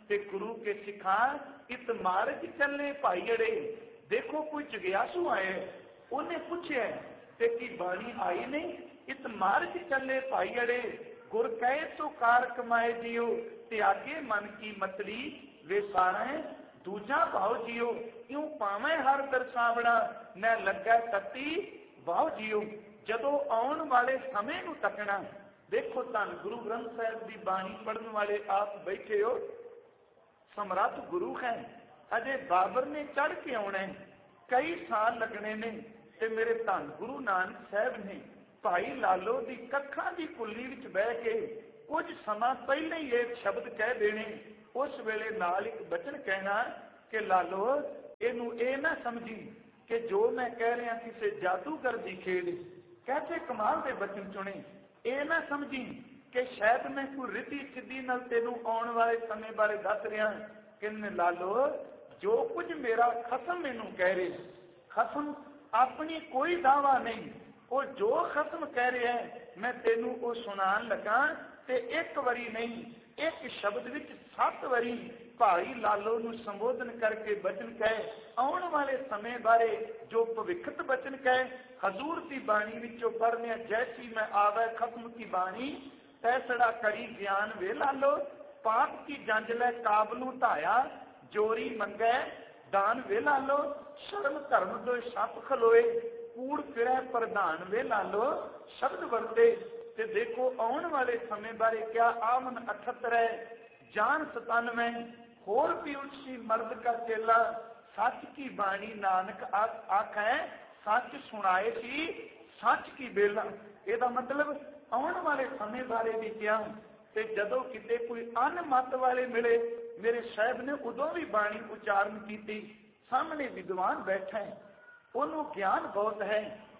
ते गुरु के सिखा इत मार्ग चलने भाई अड़े। देखो कोई जगियासू आए, उन्हें पूछे ते की बाणी आई नहीं, इत मार्ग चले भाई अड़े। गुर कहे तो कार कमाए जियो, त्यागे मन की मतली वे सारे दूजा भाव जियो। यूं पावे हर दरसावड़ा न लगा तती भाव जियो। जदों आउण वाले समय नूं तकना। देखो धन गुरु ग्रंथ साहिब की बाणी पढ़ने वाले आप बैठे हो, समर्थ गुरु है, अजे बाबर ने चढ़ के आना है, कई साल लगने ने, ते मेरे धन गुरु नानक साहब ने भाई लालो की कखा की कुल्ली विच बह के कुछ समा पहले ही एक शब्द कह देने। उस वेले नाल एक बचन कहना कि लालो इनू ये ना समझी कि जो मैं कह रहा किसी जादूगर की खेड। कैसे कमाल के बचन चुने। ये ना समझी कि शायद मैं कोई रिद्धि सिद्धि नाल तेनू आने वाले समय बारे दस रहा कि लालो जो कुछ मेरा खसम मैनू कह रहे, खसम अपनी कोई दावा नहीं, वो जो खसम कह रहे हैं मैं तेनू वो सुनान लगा। ते एक वरी नहीं, एक शब्द विच 7 वरी भाई लालो नू संबोधन करके बचन कहे, आने वाले समय बारे जो भविखत बचन कहे। हजूर की बाणी विचों पढ़ने, जैसी मैं आवे खत्म की बाणी, तैसड़ा करी ज्ञान वे लालो। पाप की जंजलै काबलू ढाया, जोरी मंगै दान वे लालो। शर्म धर्म दो सप खलोए, कूड़ फिरै प्रधान वे लालो। शब्द वरते ते देखो आने वाले समय बारे क्या आमन 78 जान 97 होर भी उसी मर्द का चेला। सच की बाणी नानक आख है, सच सुनाए सी सच की बेला। ਇਹਦਾ मतलब आने वाले समय बारे भी क्या। ਤੇ ਜਦੋਂ ਕਿਤੇ ਕੋਈ ਅਨਮਤ ਵਾਲੇ ਮਿਲੇ, ਮੇਰੇ ਸਾਹਿਬ ਨੇ ਉਦੋਂ ਵੀ ਬਾਣੀ ਉਚਾਰਨ ਕੀਤੀ। ਸਾਹਮਣੇ ਵਿਦਵਾਨ ਬੈਠਾ ਹੈ, ਉਹਨੂੰ ਗਿਆਨ ਬਹੁਤ ਹੈ,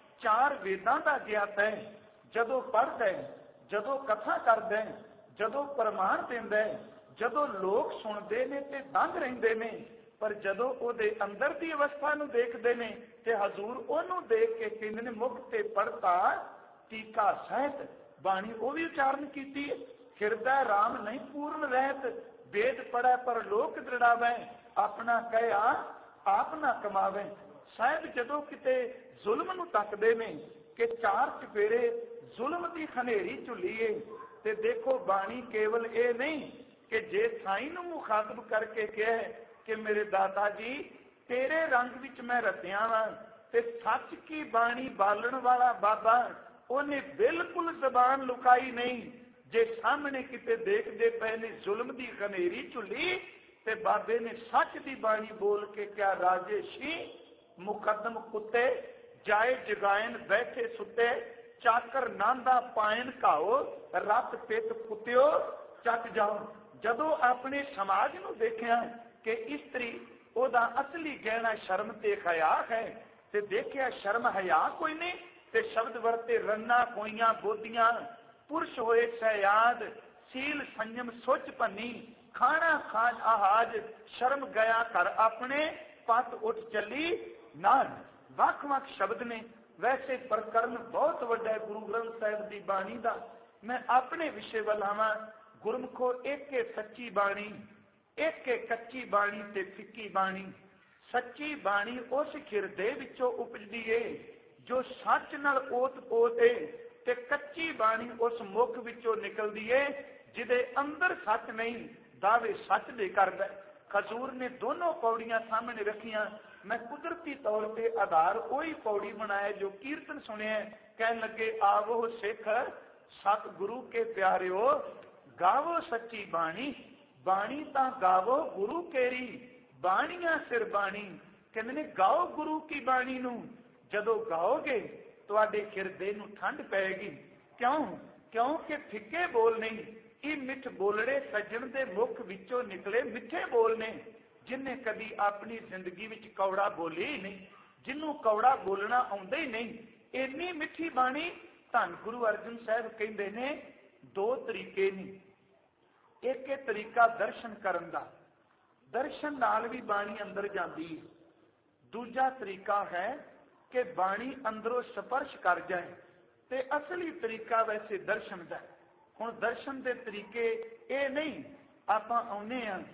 4 ਵੇਦਾਂ ਦਾ ਗਿਆਤ ਹੈ। ਜਦੋਂ ਪੜ੍ਹਦਾ ਹੈ, ਜਦੋਂ ਕਥਾ ਕਰਦਾ ਹੈ, ਜਦੋਂ ਪ੍ਰਮਾਣ ਦਿੰਦਾ ਹੈ, ਜਦੋਂ ਲੋਕ ਸੁਣਦੇ ਨੇ ਤੇ ਦੰਗ ਰਹਿੰਦੇ ਨੇ, ਪਰ ਜਦੋਂ ਉਹਦੇ ਅੰਦਰ ਦੀ ਅਵਸਥਾ ਨੂੰ ਦੇਖਦੇ ਨੇ ਤੇ ਹਜ਼ੂਰ ਉਹਨੂੰ ਦੇਖ ਕੇ ਕਹਿੰਦੇ ਨੇ ਮੁਖ ਤੇ ਪੜਤਾ ਟੀਕਾ ਸਹਿਤ। ਬਾਣੀ ਉਹ ਵੀ ਉਚਾਰਨ ਕੀਤੀ। ਹਿਰਦਾ ਰਾਮ ਨਹੀਂ ਪੂਰਨ ਰਹਿਤ, वेद पढ़े पर लोक दृढ़ावे, अपना कहा आप ना कमावे। साहब जदों किते जुल्म नूं तकदे ने कि 4 चपेरे जुल्म की खनेरी झुलीए, ते देखो बाणी केवल ये नहीं कि जे साईं नूं मुखातब करके कहे कि मेरे दाता जी तेरे रंग विच मैं रतिया वां, ते सच की बाणी बालण वाला बाबा उन्हें बिल्कुल जबान लुकाई नहीं। जे सामने किते देखते पे ने जुल्म की खनेरी झुली, ते बाबे ने सच की बाणी बोल के क्या राजे शी मुकदम कुत्ते जाए जगायन बैठे सुते, चाकर नांदा पायन खाओ रत पित कुत्यो चक जाओ। जदों अपने समाज नूं देखिया कि इस्त्री ओदा असली गहना शर्म ते हया है, ते देखिया शर्म हया कोई नहीं, ते शब्द वरते रन्ना कोइयां बोदियां पुरुष होए सयाद, सील संयम सोच पन्नी, खाना खान आहाज, शर्म गया कर अपने पत उठ चली नान। वख वख शब्द ने, वैसे प्रकरण बहुत वड्डा है गुरु ग्रंथ साहिब की बाणी का। मैं अपने विषय वाल आवां, गुरमुखो एक सच्ची बाणी, एक कच्ची बाणी ते फिक्की बाणी। सच्ची बाणी उस हिरदे विचों उपजदी है जो सच नाल ओत पोत है, ते कच्ची बाणी उस मुख विचों निकलदी है जिदे अंदर सच नहीं, दावे सच दे करदा। खजूर ने दोनों पौड़ियां सामने रखियां। मैं कुदरती तौर पे आधार वही पौड़ी बनाया जो कीर्तन सुने। कहने लगे आवो सिख सतगुरु के प्यारिओ, गावो सच्ची बाणी, बाणी ता गावो गुरु केरी, बाणियां सिर बाणी। कहते ने गाओ गुरु की बाणी नू, जदों गाओगे तुहाडे हिरदे नूं ठंड पैगी। क्यों? क्योंकि फिक्के बोल नहीं, ये मिठ बोलड़े सज्जन दे मुख विचों निकले मिठे बोल ने। जिन्हें कभी अपनी जिंदगी विच कौड़ा बोले ही नहीं, जिन्हों कौड़ा बोलना आउंदा ही नहीं, इन्नी मिठी बाणी। धन गुरु अर्जन साहब कहंदे ने 2 तरीके ने। एक तरीका दर्शन करन दा, दर्शन नाल भी बाणी अंदर जाती है। दूजा तरीका है कि बाणी अंदरों स्पर्श कर जाए, ते असली तरीका वैसे दर्शन का। हुण दर्शन के तरीके ये नहीं, आपां आउंदे हां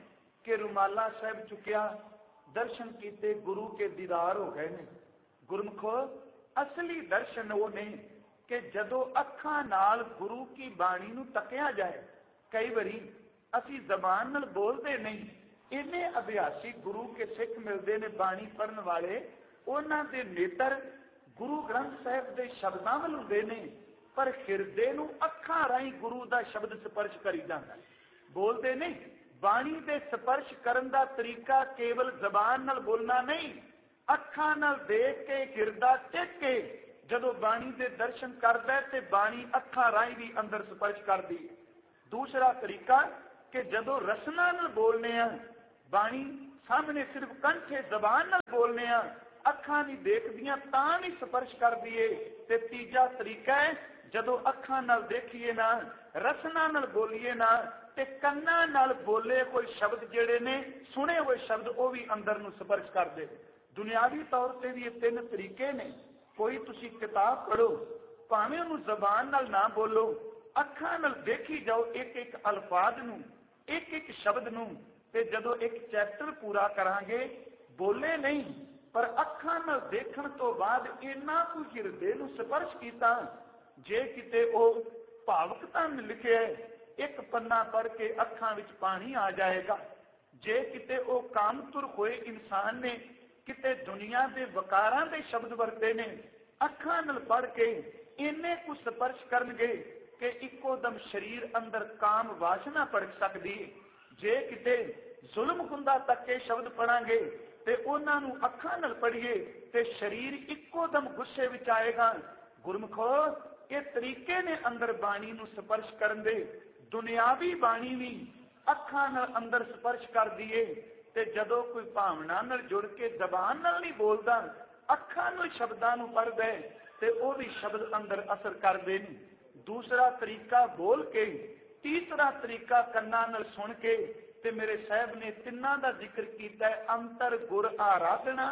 कि रुमाला साहब चुकिया, दर्शन किए, गुरु के दीदार हो गए ने। गुरमुखो, असली दर्शन वो ने कि जदों अखां नाल गुरु की बाणी नूं तकिया जाए। कई बारी असी जबान नाल बोलते नहीं, इन्ने अभ्यासी गुरु के सिख मिलते ने बाणी पढ़न वाले, उन्हां दे नेत्र गुरु ग्रंथ साहिब के शब्दों वाल हुंदे ने, पर हिरदे नूं अखां राहीं गुरु का शब्द स्पर्श करी जाता है। बोलते नहीं, बाणी दे स्पर्श करन दा तरीका केवल जबान नाल बोलना नहीं, अखां नाल देख के हिरदा टेक के जदों बाणी दे दर्शन करदा है ते बाणी अखां राहीं भी अंदर स्पर्श करदी है। दूसरा तरीका कि जदों रसना नाल बोलने आ, बाणी सामने सिर्फ कंठे जबान नाल बोलने आ, अखां नहीं देखदियां तां नहीं स्पर्श करदी है। ते तीजा तरीका है जदों अखां नाल देखिए ना, रसना नाल बोलीए ना, ते कन्नां नाल बोले कोई शब्द जिहड़े ने, सुने हुए शब्द वो भी अंदर नूं स्पर्श करदे। दुनियावी तौर ते भी ये तीन तरीके ने। कोई तुसी किताब पढ़ो, भावें उहनूं जबान नाल ना बोलो, अखां नाल देखी जाओ एक एक अल्फाज नूं, एक एक शब्द नूं, ते जदों एक चैप्टर पूरा करांगे, बोले नहीं पर अखां नाल देखण तो बाद इन्ना कुछ हिरदे नूं स्पर्श कीता, जे किते ओ भावुकता ने लिखे एक पन्ना पढ़ के अखां विच पानी आ जाएगा। जे किते ओ कामतुर होए इंसान ने किते दुनिया के वकारां दे शब्द वरते ने, अखां नाल पढ़ के इन्ने कुछ स्पर्श करनगे कि इको दम शरीर अंदर काम वासना पड़ सकदी। जे किते जुल्म हुंदा तक के शब्द पढ़ांगे ते उन्हां नूं अखां नाल पढ़िए ते शरीर इको दम गुस्से विच आएगा। गुरमुखो, ये तरीके ने अंदर बाणी नूं स्पर्श करन दे। दुनियावी बाणी भी अखां नाल अंदर स्पर्श कर दिए ते जदों कोई भावना नाल जुड़ के जबान नाल नहीं बोलदा, अखां नाल शब्दां नूं पढ़दा है ते वो भी शब्द अंदर असर करदे ने। दूसरा तरीका बोल के, तीसरा तरीका कन्नां नाल सुन के, ते मेरे साहब ने तिन्नां दा जिक्र कीता है। अंतर गुर आराधना,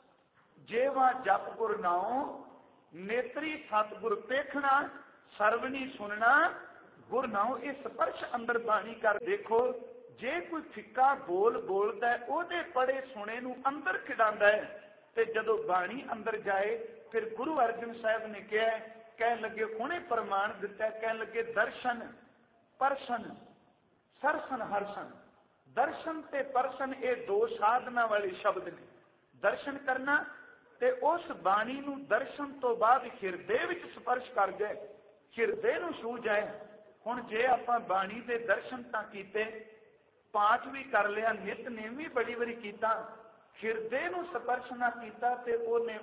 जेवा जप गुर नाओ, नेत्री सतगुर पेखना, सरवणी सुनना गुर नाओ। ये स्पर्श अंदर बाणी कर देखो। जे कोई फिक्का बोल बोलता है, ओदे पढ़े सुने नूं अंदर खिडांदा है, ते जदों बाणी अंदर जाए फिर गुरु अर्जन साहब ने कहा, कह लगे हुणे प्रमाण दिता, कह लगे दर्शन परसन सरसन हरसन। दर्शन ते परसन ये दो साधना वाले शब्द ने। दर्शन करना ते उस बाणी नूं दर्शन तो बाद हिरदे विच स्पर्श कर जाए, हिरदे नूं छू जाए। हुण जे आपां बाणी दे दर्शन तां कीते, पाठ भी कर लिया, नितनेम भी बड़ी बारी कीता, हिरदे नूं स्पर्श ना कीता ते ओने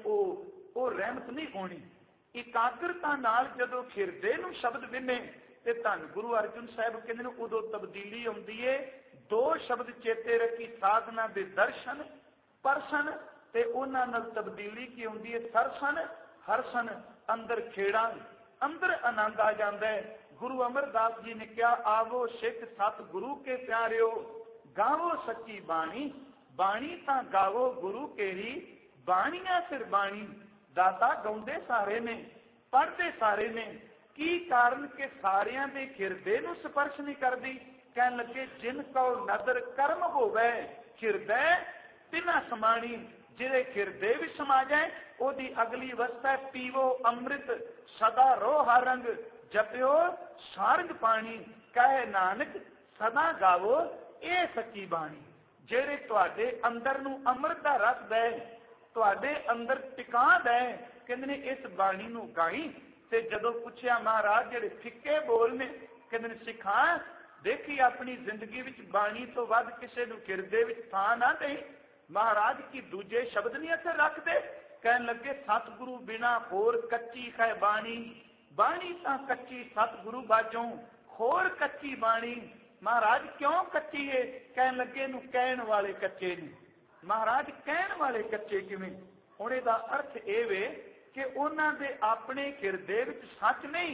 ओ रहमत नहीं होनी। एकाग्रता नाल जदों हिरदे नूं शब्द विने ते धन गुरु अर्जन साहब कहंदे ने उदों तब्दीली आउंदी है। दो शब्द चेते रखी, साधना दे दर्शन परसन ते उन्हां नाल तब्दीली की आउंदी है सरसन हरसन। अंदर खेड़ा, अंदर आनंद आ जाता है। गुरु अमरदास जी ने कहा, आवो सिख सत गुरु के प्यारिओ, गावो सच्ची बाणी, बाणी तां गावो गुरु केरी, बाणियां सिर बाणी। दाता गाउंदे सारे ने, पढ़ते सारे ने, की कारण के सारियां दे हिरदे नूं स्पर्श नहीं करदी। कहन लगे जिन को नदर कर्म होवे, हिरदे तिना समाणी। जिहदे हिरदे भी समा जाए, ओदी अगली अवस्था है पीवो अमृत सदा रो हरंग, जपिओ सारंग पानी। कहे नानक सदा गावो ये सच्ची बाणी। जेड़े तुहाडे अंदर नूं अमृत दा रस दे, तुहाडे अंदर टिका दे, कहंदे ने इस बाणी नूं गाई। ते जदों पुछया महाराज जेड़े फिक्के बोल ने, कहंदे ने सिखा देखी अपनी जिंदगी विच बाणी तो वध किसे नूं हिरदे विच थां ना दे। महाराज की दूजे शब्द नहीं असर रखते। कहन लगे सतगुरु बिना होर कच्ची है बाणी, बाणी तां कच्ची सतगुरु बाजों होर कच्ची बाणी। महाराज क्यों कच्ची है? कहन लगे नूं कहण वाले कच्चे ने। महाराज कहण वाले कच्चे किवें? हुण इहदा अर्थ इह वे कि उन्हां दे अपने हिरदे विच सच नहीं,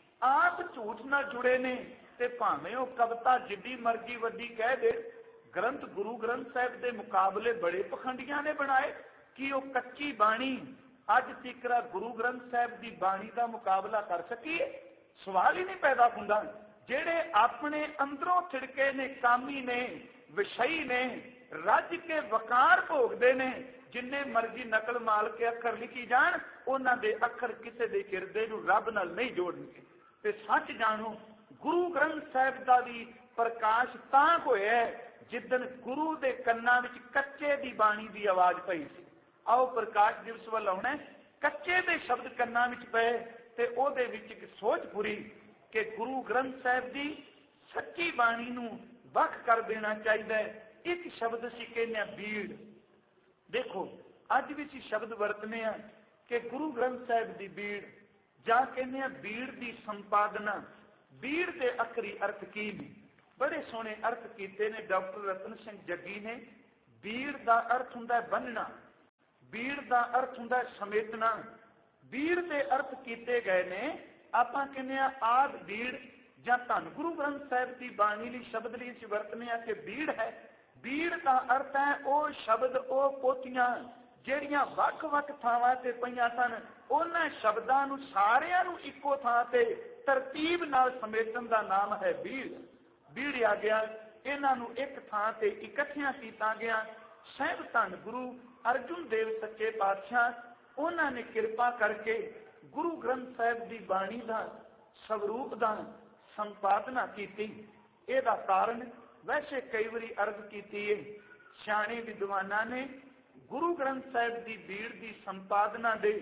आप झूठ नाल जुड़े ने। ते भावें ओह कविता जिड्डी मर्जी वड्डी कह दे, ग्रंथ गुरु ग्रंथ साहिब के मुकाबले बड़े पखंडियां ने बनाए कि वह कच्ची बाणी अज तिकरा गुरु ग्रंथ साहिब की बाणी का मुकाबला कर सकीए। सवाल ही नहीं पैदा हुंदा। जेड़े अपने अंदरों थिड़के ने, कामी ने, ਵਿਸ਼ਈ ਨੇ, ਰੱਜ ਕੇ ਵਕਾਰ ਭੋਗਦੇ ਨੇ। ਜਿੰਨੇ ਮਰਜ਼ੀ ਨਕਲ ਮਾਲ ਕੇ ਅੱਖਰ ਲਿਖੀ ਜਾਣ, ਉਹਨਾਂ ਦੇ ਅੱਖਰ ਕਿਸੇ ਦੇ ਹਿਰਦੇ ਨੂੰ ਰੱਬ ਨਾਲ ਨਹੀਂ ਜੋੜਨਗੇ। ਤੇ ਸੱਚ ਜਾਣੋ, ਗੁਰੂ ਗ੍ਰੰਥ ਸਾਹਿਬ ਦਾ ਵੀ ਪ੍ਰਕਾਸ਼ ਤਾਂ ਹੋਇਆ ਜਿੱਦਣ ਗੁਰੂ ਦੇ ਕੰਨਾਂ ਵਿੱਚ ਕੱਚੇ ਦੀ ਬਾਣੀ ਦੀ ਆਵਾਜ਼ ਪਈ ਸੀ। ਆਓ ਪ੍ਰਕਾਸ਼ ਦਿਵਸ ਵੱਲ ਆਉਣਾ, ਕੱਚੇ ਦੇ ਸ਼ਬਦ ਕੰਨਾਂ ਵਿੱਚ ਪਏ ਤੇ ਉਹਦੇ ਵਿੱਚ ਇੱਕ ਸੋਚ ਪੂਰੀ ਕਿ ਗੁਰੂ ਗ੍ਰੰਥ ਸਾਹਿਬ ਦੀ ਸੱਚੀ ਬਾਣੀ ਨੂੰ ਵੱਖ ਕਰ ਦੇਣਾ ਚਾਹੀਦਾ ਹੈ। ਇੱਕ ਸ਼ਬਦ ਅਸੀਂ ਕਹਿੰਦੇ ਹਾਂ ਬੀੜ। ਦੇਖੋ ਅੱਜ ਵੀ ਅਸੀਂ ਸ਼ਬਦ ਵਰਤਨੇ ਆ ਕਿ ਗੁਰੂ ਗ੍ਰੰਥ ਸਾਹਿਬ ਦੀ ਬੀੜ, ਜਾਂ ਕਹਿੰਦੇ ਆ ਬੀੜ ਦੀ ਸੰਪਾਦਨਾ। ਬੀੜ ਦੇ ਆਖਰੀ ਅਰਥ ਕੀ ਨੇ? ਬੜੇ ਸੋਹਣੇ ਅਰਥ ਕੀਤੇ ਨੇ ਡਾਕਟਰ ਰਤਨ ਸਿੰਘ ਜੱਗੀ ਨੇ। ਬੀੜ ਦਾ ਅਰਥ ਹੁੰਦਾ ਹੈ ਬੰਨਣਾ, ਬੀੜ ਦਾ ਅਰਥ ਹੁੰਦਾ ਹੈ ਸਮੇਟਣਾ। ਬੀੜ ਦੇ ਅਰਥ ਕੀਤੇ ਗਏ ਨੇ, ਆਪਾਂ ਕਹਿੰਦੇ ਆ ਆਦ ਬੀੜ, ਜਾਂ ਧੰਨ ਗੁਰੂ ਗ੍ਰੰਥ ਸਾਹਿਬ ਦੀ ਬਾਣੀ ਲਈ ਸ਼ਬਦ ਲਈ ਅਸੀਂ ਵਰਤਨੇ ਆ ਕਿ ਬੀੜ ਹੈ। ਬੀੜ ਦਾ ਅਰਥ ਹੈ ਉਹ ਸ਼ਬਦ, ਉਹ ਪੋਥੀਆਂ ਜਿਹੜੀਆਂ ਵੱਖ-ਵੱਖ ਥਾਵਾਂ ਤੇ ਪਈਆਂ ਸਨ, ਉਹਨਾਂ ਸ਼ਬਦਾਂ ਨੂੰ ਸਾਰਿਆਂ ਨੂੰ ਇੱਕੋ ਥਾਂ ਤੇ ਤਰਤੀਬ ਨਾਲ ਸਮੇਟਣ ਦਾ ਨਾਮ ਹੈ ਬੀੜ। ਬੀੜਿਆ ਗਿਆ, ਇਹਨਾਂ ਨੂੰ ਇੱਕ ਥਾਂ ਤੇ ਇਕੱਠਿਆਂ ਕੀਤਾ ਗਿਆ। ਸਾਹਿਬ ਧੰਨ ਗੁਰੂ ਅਰਜੁਨ ਦੇਵ ਸੱਚੇ ਪਾਤਸ਼ਾਹ, ਉਹਨਾਂ ਨੇ ਕਿਰਪਾ ਕਰਕੇ ਗੁਰੂ ਗ੍ਰੰਥ ਸਾਹਿਬ ਦੀ ਬਾਣੀ ਦਾ ਸਵਰੂਪ ਦਾ ਸੰਪਾਦਨਾ ਕੀਤੀ। ਇਹਦਾ ਕਾਰਨ ਵੈਸੇ ਕਈ ਵਾਰੀ ਅਰਜ਼ ਕੀਤੀ ਹੈ, ਸਿਆਣੇ ਵਿਦਵਾਨਾਂ ਨੇ ਗੁਰੂ ਗ੍ਰੰਥ ਸਾਹਿਬ ਦੀ ਬੀੜ ਦੀ ਸੰਪਾਦਨਾ ਦੇ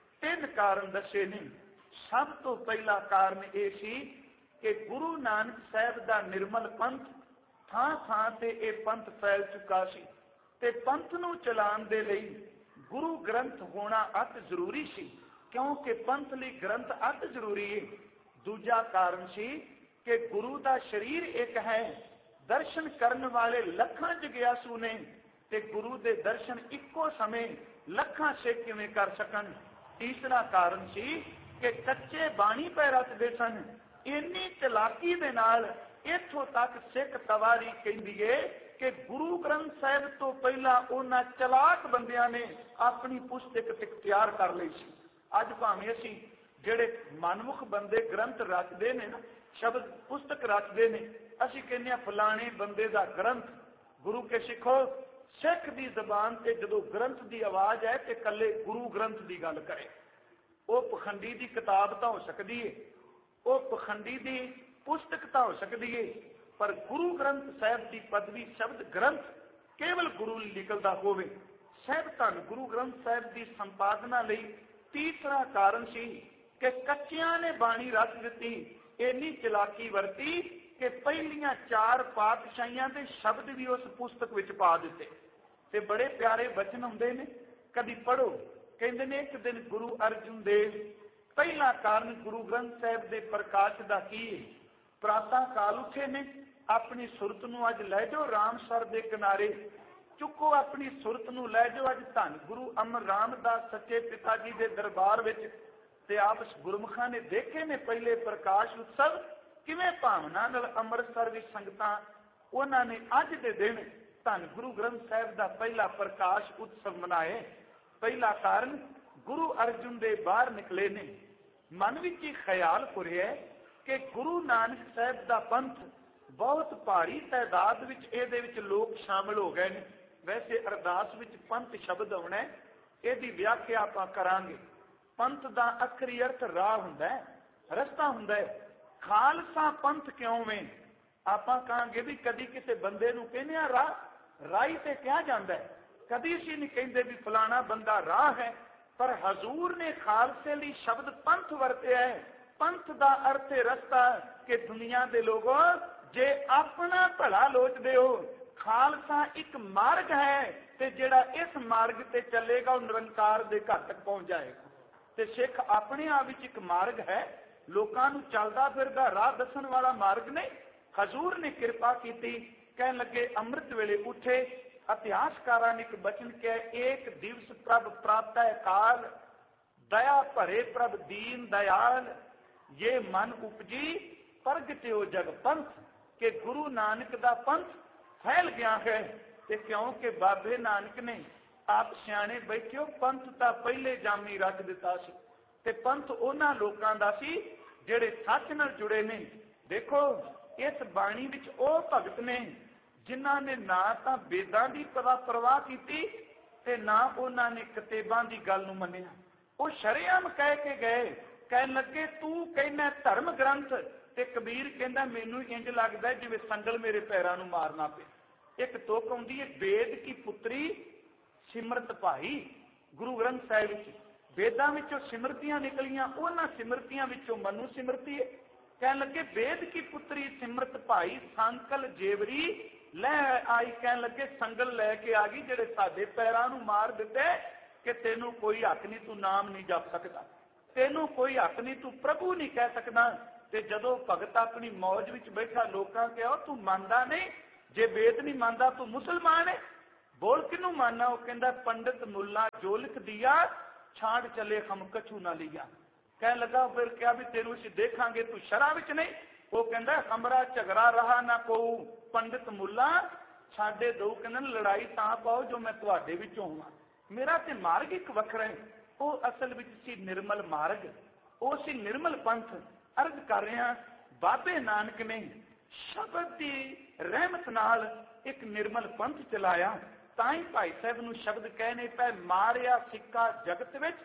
3 ਕਾਰਨ ਦੱਸੇ ਨੇ। ਸਭ ਤੋਂ ਪਹਿਲਾ ਕਾਰਨ ਇਹ ਸੀ ਕਿ ਗੁਰੂ ਨਾਨਕ ਸਾਹਿਬ ਦਾ ਨਿਰਮਲ ਪੰਥ, ਥਾਂ ਥਾਂ ਤੇ ਇਹ ਪੰਥ ਫੈਲ ਚੁੱਕਾ ਸੀ ਤੇ ਪੰਥ ਨੂੰ ਚਲਾਉਣ ਦੇ ਲਈ ਗੁਰੂ ਗ੍ਰੰਥ ਹੋਣਾ ਅਤ ਜ਼ਰੂਰੀ ਸੀ, ਕਿਉਂਕਿ ਪੰਥ ਲਈ ਗ੍ਰੰਥ ਅਤ ਜ਼ਰੂਰੀ ਹੈ। ਦੂਜਾ ਕਾਰਨ ਸੀ ਕਿ ਗੁਰੂ ਦਾ ਸਰੀਰ ਇੱਕ ਹੈ, ਦਰਸ਼ਨ ਕਰਨ ਵਾਲੇ ਲੱਖਾਂ ਜਗਿਆਸੂ ਨੇ ਤੇ ਗੁਰੂ ਦੇ ਦਰਸ਼ਨ ਇੱਕੋ ਸਮੇਂ ਲੱਖਾਂ ਸਿੱਖ ਕਿਵੇਂ ਕਰ ਸਕਣ। ਤੀਸਰਾ ਕਾਰਨ ਸੀ ਕਿ ਕੱਚੇ ਬਾਣੀ ਪੈ ਰਚਦੇ ਸਨ। ਇੰਨੀ ਚਲਾਕੀ ਦੇ ਨਾਲ ਇੱਥੋਂ ਤੱਕ ਸਿੱਖ ਤਵਾਰੀ ਕਹਿੰਦੀ ਏ ਕਿ ਗੁਰੂ ਗ੍ਰੰਥ ਸਾਹਿਬ ਤੋਂ ਪਹਿਲਾਂ ਉਹਨਾਂ ਚਲਾਕ ਬੰਦਿਆਂ ਨੇ ਆਪਣੀ ਪੁਸਤਕ ਤਿਆਰ ਕਰ ਲਈ ਸੀ। ਅੱਜ ਭਾਵੇਂ ਅਸੀਂ ਜਿਹੜੇ ਮਨਮੁਖ ਬੰਦੇ ਗ੍ਰੰਥ ਰਚਦੇ ਨੇ ਨਾ, ਸ਼ਬਦ ਪੁਸਤਕ ਰਚਦੇ ਨੇ, ਅਸੀਂ ਕਹਿੰਦੇ ਆ ਫਲਾਣੇ ਬੰਦੇ ਦਾ ਗ੍ਰੰਥ। ਗੁਰੂ ਕੇ ਸਿੱਖੋ, ਸਿੱਖ ਦੀ ਜ਼ਬਾਨ ਤੇ ਜਦੋਂ ਗ੍ਰੰਥ ਦੀ ਆਵਾਜ਼ ਹੈ ਤੇ ਕੱਲੇ ਗੁਰੂ ਗ੍ਰੰਥ ਦੀ ਗੱਲ ਕਰੇ। ਉਹ ਪਖੰਡੀ ਦੀ ਕਿਤਾਬ ਤਾਂ ਹੋ ਸਕਦੀ ਹੈ, ਉਹ ਪਖੰਡੀ ਦੀ ਪੁਸਤਕ ਤਾਂ ਹੋ ਸਕਦੀ ਹੈ, ਪਰ ਗੁਰੂ ਗ੍ਰੰਥ ਸਾਹਿਬ ਦੀ ਪਦਵੀ ਸ਼ਬਦ ਗ੍ਰੰਥ ਕੇਵਲ ਗੁਰੂ ਲਈ ਨਿਕਲਦਾ ਹੋਵੇ। ਸਾਹਿਬ ਧੰਨ ਗੁਰੂ ਗ੍ਰੰਥ ਸਾਹਿਬ ਦੀ ਸੰਪਾਦਨਾ ਲਈ ਤੀਸਰਾ ਕਾਰਨ ਸੀ ਕਿ ਕੱਚਿਆਂ ਨੇ ਬਾਣੀ ਰਚ ਦਿੱਤੀ। ਇੰਨੀ ਚਲਾਕੀ ਵਰਤੀ ਕਿ ਪਹਿਲੀਆਂ 4 ਪਾਤਸ਼ਾਹੀਆਂ ਦੇ ਸ਼ਬਦ ਵੀ ਉਸ ਪੁਸਤਕ ਵਿੱਚ ਪਾ ਦਿੱਤੇ। ਤੇ ਬੜੇ ਪਿਆਰੇ ਬਚਨ ਹੁੰਦੇ ਨੇ, ਕਦੀ ਪੜੋ। ਕਹਿੰਦੇ ਨੇ ਇੱਕ ਦਿਨ ਗੁਰੂ ਅਰਜੁਨ ਦੇਵ, ਪਹਿਲਾ ਕਾਰਨ ਗੁਰੂ ਗ੍ਰੰਥ ਸਾਹਿਬ ਦੇ ਪ੍ਰਕਾਸ਼ ਦਾ ਕੀ ਹੈ? ਪ੍ਰਾਤः ਕਾਲ ਉੱਠੇ ਨੇ, ਆਪਣੀ ਸੁਰਤ ਨੂੰ ਅੱਜ ਲੈ ਜਾਓ ਰਾਮਸਰ ਦੇ ਕਿਨਾਰੇ, ਚੁੱਕੋ ਆਪਣੀ ਸੁਰਤ ਨੂੰ ਲੈ ਜਾਓ ਅੱਜ ਧੰਨ ਗੁਰੂ ਅਮਰ ਰਾਮਦਾਸ ਸੱਚੇ ਪਿਤਾ ਜੀ ਦੇ ਦਰਬਾਰ ਵਿੱਚ। ਤੇ ਆਪ ਗੁਰਮੁਖਾਂ ਨੇ ਦੇਖੇ ਨੇ ਪਹਿਲੇ ਪ੍ਰਕਾਸ਼ ਉਤਸਵ ਕਿਵੇਂ ਭਾਵਨਾ ਨਾਲ ਅੰਮ੍ਰਿਤਸਰ ਵਿੱਚ ਸੰਗਤਾਂ, ਉਹਨਾਂ ਨੇ ਅੱਜ ਦੇ ਦਿਨ ਧੰਨ ਗੁਰੂ ਗ੍ਰੰਥ ਸਾਹਿਬ ਦਾ ਪਹਿਲਾ ਪ੍ਰਕਾਸ਼ ਉਤਸਵ ਮਨਾਏ। ਪਹਿਲਾ ਕਾਰਨ ਗੁਰੂ ਅਰਜੁਨ ਦੇ ਬਾਹਰ ਨਿਕਲੇ ਨੇ। ਮਨ ਵਿੱਚ ਹੀ ਖਿਆਲ ਪੁਰਿਆ ਕਿ ਗੁਰੂ ਨਾਨਕ ਸਾਹਿਬ ਦਾ ਪੰਥ ਬਹੁਤ ਭਾਰੀ ਤਾਦਾਦ ਵਿੱਚ ਇਹਦੇ ਵਿੱਚ ਲੋਕ ਸ਼ਾਮਲ ਹੋ ਗਏ ਨੇ। ਵੈਸੇ ਅਰਦਾਸ ਵਿੱਚ ਪੰਥ ਸ਼ਬਦ ਆਉਣਾ, ਇਹਦੀ ਵਿਆਖਿਆ ਆਪਾਂ ਕਰਾਂਗੇ। ਪੰਥ ਦਾ ਆਖਰੀ ਅਰਥ ਰਾਹ ਹੁੰਦਾ ਹੈ, ਰਸਤਾ ਹੁੰਦਾ ਹੈ। ਖਾਲਸਾ ਪੰਥ ਕਿਉਂ ਵੇ? ਆਪਾਂ ਕਹਾਂਗੇ ਵੀ ਕਦੀ ਕਿਸੇ ਬੰਦੇ ਨੂੰ ਕਹਿੰਦੇ ਆ ਰਾਹੀ ਤੇ ਕਿਹਾ ਜਾਂਦਾ ਹੈ, ਕਦੀ ਅਸੀਂ ਨਹੀਂ ਕਹਿੰਦੇ ਵੀ ਫਲਾਣਾ ਬੰਦਾ ਰਾਹ ਹੈ। ਪਰ ਹਜ਼ੂਰ ਨੇ ਖਾਲਸੇ ਲਈ ਸ਼ਬਦ ਪੰਥ ਵਰਤਿਆ ਹੈ। ਪੰਥ ਦਾ ਅਰਥ ਹੈ ਰਸਤਾ, ਕਿ ਦੁਨੀਆ ਦੇ ਲੋਗੋ ਜੇ ਆਪਣਾ ਭਲਾ ਲੋਚਦੇ ਹੋ, ਖਾਲਸਾ ਇੱਕ ਮਾਰਗ ਹੈ ਤੇ ਜਿਹੜਾ ਇਸ ਮਾਰਗ ਤੇ ਚੱਲੇਗਾ ਉਹ ਨਿਰੰਕਾਰ ਦੇ ਘਰ ਤੱਕ ਪਹੁੰਚ ਜਾਏਗਾ। ਤੇ ਸਿੱਖ ਆਪਣੇ ਆਪ ਵਿੱਚ ਇੱਕ ਮਾਰਗ ਹੈ, ਲੋਕਾਂ ਨੂੰ ਚੱਲਦਾ ਫਿਰਦਾ ਰਾਹ ਦੱਸਣ ਵਾਲਾ ਮਾਰਗ ਨਹੀਂ। ਹਜ਼ੂਰ ਨੇ ਕਿਰਪਾ ਕੀਤੀ, ਕਹਿਣ ਲੱਗੇ ਅੰਮ੍ਰਿਤ ਵੇਲੇ ਉੱਠੇ। ਇਤਿਹਾਸਕਾਰਾਂ ਨੇ ਇੱਕ ਬਚਨ ਕਿਹਾ, ਏਕ ਦਿਵਸ ਪ੍ਰਭ ਪ੍ਰਾਤः ਕਾਲ, ਦਇਆ ਭਰੇ ਪ੍ਰਭ ਦੀਨ ਦਇਆਲ, ये मन उपजी प्रगट्यो जग पंथ। के गुरु नानक दा पंथ फैल गया है। ते क्योंकि बाबे नानक ने आप सियाने बैठियो, पंथ तां पहले जामी रख दिता सी ते पंथ उन्हां लोकां दा सी जिहड़े सच नाल जुड़े ने। देखो इस बाणी विच ओ भगत ने जिन्हां ने ना तां वेदां दी परवाह कीती ते ना उन्हां ने किताबां दी गल नूं मन्निया। वो शरेआम कह के गए, कहन लगे तू कहना धर्म ग्रंथ, ते कबीर कहंदा मैनूं इंज लगदा जिवें संगल मेरे पैरां नूं मारना पे। एक तुक आउंदी है वेद की पुत्री सिमरत भाई। गुरु ग्रंथ साहिब विच वेदां विचों सिमरतियां निकलियां, उन्हां सिमरतियां विचों मनु सिमरती है। कहन लगे वेद की पुत्री सिमरत भाई संकल जेवरी लै आई। कहन लगे संगल लैके आ गई जेड़े साडे पैरां नूं मार दिते कि तेनू कोई हक नहीं, तू नाम नहीं जप सकदा, तेनू कोई हक नहीं, तू प्रभु नहीं कह सकदा। ते जदों भगत अपनी मौज विच बैठा लोकां कहा तू मानदा नहीं, जे वेद नहीं मानदा तू मुसलमान है, बोल किनू मानना। वो कहंदा पंडित मुल्ला जो लिख दिया छाड़ चले हम कछू ना लिया। कह लगा फिर क्या भी तेनू असीं देखांगे तू शराब विच नहीं। वो कहंदा हमरा झगड़ा रहा ना को पंडित मुल्ला छाड़े दो। कहंदा लड़ाई तां पाओ जो मैं तुहाडे विचों होवां, मेरा ते मार्ग एक वखरा है। वो असल विच सी निर्मल मार्ग, वो सी निर्मल पंथ। अर्ज कर रहे हैं बाबे नानक ने शब्द की रहमत नाल एक निर्मल पंथ चलाया। ताई भाई साहब नूं शब्द कहने पे मारिया सिक्का जगत विच,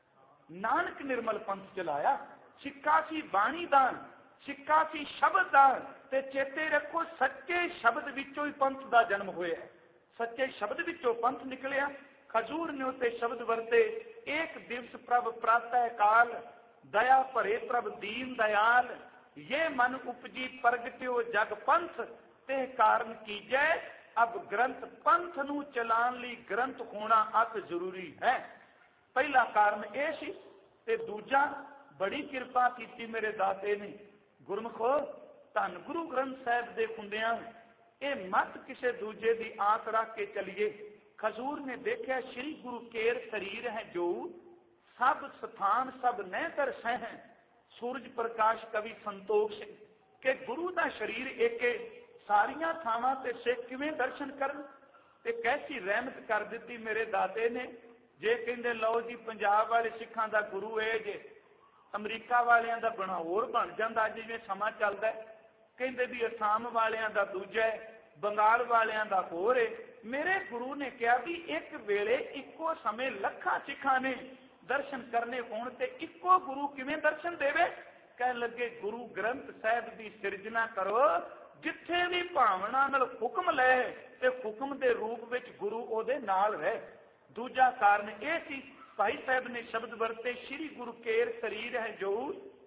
नानक निर्मल पंथ चलाया। सिक्का सी बाणी दान, सिक्का सी शब्द दान। ते चेते रखो सच्चे शब्द विचों ही पंथ दा जन्म होया, सच्चे शब्द विचों पंथ निकलिया। खजूर ने उते शब्द वरते, एक दिवस प्रभ प्रातः काल, दया भरे प्रभ दीन दयाल, ये मन उपजी प्रगट्यो जग पंथ, ते कारण कीजै अब ग्रंथ। पंथ नूं चलाण लई ग्रंथ होना अत जरूरी है। पहला कारण यह सी, ते दूजा बड़ी किरपा कीती मेरे दाते ने। गुरमुखो धन गुरु ग्रंथ साहिब दे हुंदियां ये मत किसे दूजे दी आस रख के चलिए। खजूर ने देखा श्री गुरु केर शरीर है जो, सब स्थान सब नह दर्श है। सूरज प्रकाश कवि संतोख सिंह के गुरु का शरीर एक सारिया थावां ते सिख किवें दर्शन करन। ते कैसी रहमत कर दी मेरे दाते ने। जे कहंदे लो जी पंजाब वाले सिखां दा गुरु है जे, अमरीका वालियां दा बना होर बन जांदा जिवें समां चलदा है। कहंदे भी असम वालियां दा दूजा है, बंगाल वालियां दा होर है। मेरे गुरु ने कहा भी एक वेले इको समय लखां सिखां ने दर्शन करने होण ते इको गुरु किवें दर्शन देवे। कह लगे गुरु ग्रंथ साहिब की सिरजना करो, जिथे भी भावना नाल हुक्म लै ते हुक्म दे रूप विच गुरु ओदे नाल रहे। दूजा कारण यह सी, भाई साहब ने शब्द वरते श्री गुरु केर शरीर है जो,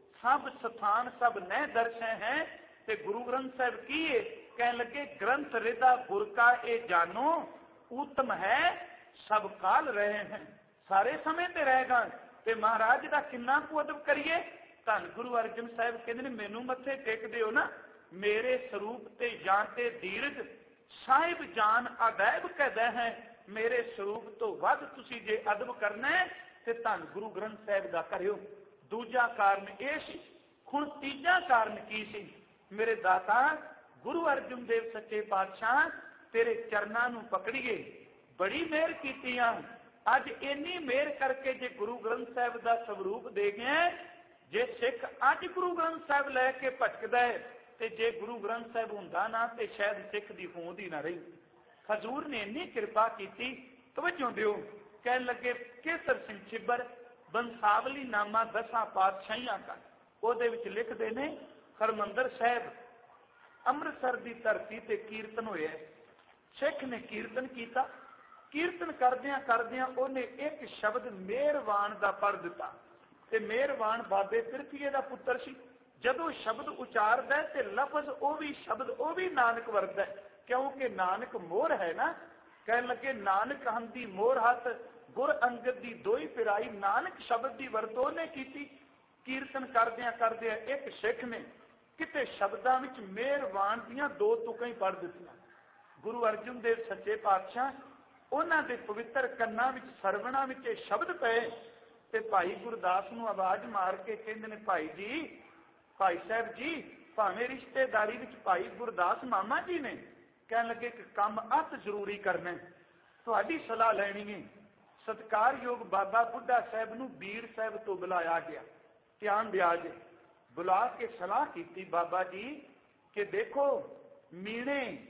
सब स्थान सब नह दर्श है। ते गुरु ग्रंथ साहिब की है, कह लगे ग्रंथ रिदा गुर का ए जानो, उत्तम है सब काल रहे हैं, सारे समय ते रहेगा। ते महाराज का किन्ना कु अदब करिए। धन गुरु अर्जन साहिब कहते हैं मैनू मत्थे टेक दिओ ना, मेरे स्वरूप ते जानते दीर्घ साहिब जान अदैब कहदा है। मेरे स्वरूप तो वध तुसी जे अदब करना है ते धन गुरु ग्रंथ साहिब दा करियो। दूजा कारण यह सी। हुण तीजा कारण की सी, मेरे दाता गुरु अर्जन देव सच्चे पातशाह तेरे चरनां नूं पकड़िए, बड़ी मेहर कीती आ। अज इन्नी मेहर करके जे गुरु ग्रंथ साहिब दा स्वरूप दे गए, जे सिख अज गुरु ग्रंथ साहिब लैके भटकदा है ते जे गुरु ग्रंथ साहिब हुंदा ना ते शायद सिख दी होंद ही ना रही। खजूर ने इन्नी कृपा की, तवज्जो दिओ। कह लगे केसर सिंह छिब्बर बंसावली नामा 10 पातशाहियां का, ਉਹਦੇ ਵਿੱਚ ਲਿਖਦੇ ਨੇ ਹਰਮੰਦਰ ਸਾਹਿਬ ਅੰਮ੍ਰਿਤਸਰ ਦੀ ਧਰਤੀ ਤੇ ਕੀਰਤਨ ਹੋਇਆ। ਸਿੱਖ ਨੇ ਕੀਰਤਨ ਕੀਤਾ, ਕੀਰਤਨ ਕਰਦਿਆਂ ਕਰਦਿਆਂ ਉਹਨੇ ਇੱਕ ਸ਼ਬਦ ਮਿਹਰਬਾਨ ਦਾ ਪੜ੍ਹ ਦਿੱਤਾ ਤੇ ਮਿਹਰਬਾਨ ਬਾਬੇ ਪਿਰਥੀਏ ਦਾ ਪੁੱਤਰ ਸੀ। ਜਦੋਂ ਸ਼ਬਦ ਉਚਾਰਦਾ ਤੇ ਲਫ਼ਜ਼ ਉਹ ਵੀ ਸ਼ਬਦ ਉਹ ਵੀ ਨਾਨਕ ਵਰਤਦਾ, ਕਿਉਂਕਿ ਨਾਨਕ ਮੋਹਰ ਹੈ ਨਾ। ਕਹਿਣ ਲੱਗੇ ਨਾਨਕ ਹੰਦੀ ਮੋਹਰ ਹੱਥ ਗੁਰ ਅੰਗਦ ਦੀ ਦੋਈ ਪਿਰਾਈ, ਨਾਨਕ ਸ਼ਬਦ ਦੀ ਵਰਤੋਂ ਨੇ ਕੀਤੀ। ਕੀਰਤਨ ਕਰਦਿਆਂ ਕਰਦਿਆਂ ਇੱਕ ਸਿੱਖ ਨੇ ਕਿਤੇ ਸ਼ਬਦਾਂ ਵਿੱਚ ਮਿਹਰਬਾਨ ਦੀਆਂ 2 ਤੁਕਾਂ ਹੀ ਪੜ੍ਹ ਦਿੱਤੀਆਂ। ਗੁਰੂ ਅਰਜਨ ਦੇਵ ਸੱਚੇ ਪਾਤਸ਼ਾਹ ਉਹਨਾਂ ਦੇ ਪਵਿੱਤਰ ਕੰਨਾਂ ਵਿੱਚ ਸਰਵਣਾ ਵਿੱਚ ਇਹ ਸ਼ਬਦ ਪਏ ਤੇ ਭਾਈ ਗੁਰਦਾਸ ਨੂੰ ਆਵਾਜ਼ ਮਾਰ ਕੇ ਕਹਿੰਦੇ ਨੇ, ਭਾਈ ਜੀ, ਭਾਈ ਸਾਹਿਬ ਜੀ, ਭਾਵੇਂ ਰਿਸ਼ਤੇਦਾਰੀ ਵਿੱਚ ਭਾਈ ਗੁਰਦਾਸ ਮਾਮਾ ਜੀ ਨੇ, ਕਹਿਣ ਲੱਗੇ ਇੱਕ ਕੰਮ ਅਤ ਜ਼ਰੂਰੀ ਕਰਨਾ, ਤੁਹਾਡੀ ਸਲਾਹ ਲੈਣੀ ਹੈ। ਸਤਿਕਾਰਯੋਗ ਬਾਬਾ ਬੁੱਢਾ ਸਾਹਿਬ ਨੂੰ ਬੀੜ ਸਾਹਿਬ ਤੋਂ ਬੁਲਾਇਆ ਗਿਆ। ਧਿਆਨ ਦਿਆ ਜੇ, बुला के सलाह की बाबा जी कि देखो मीणे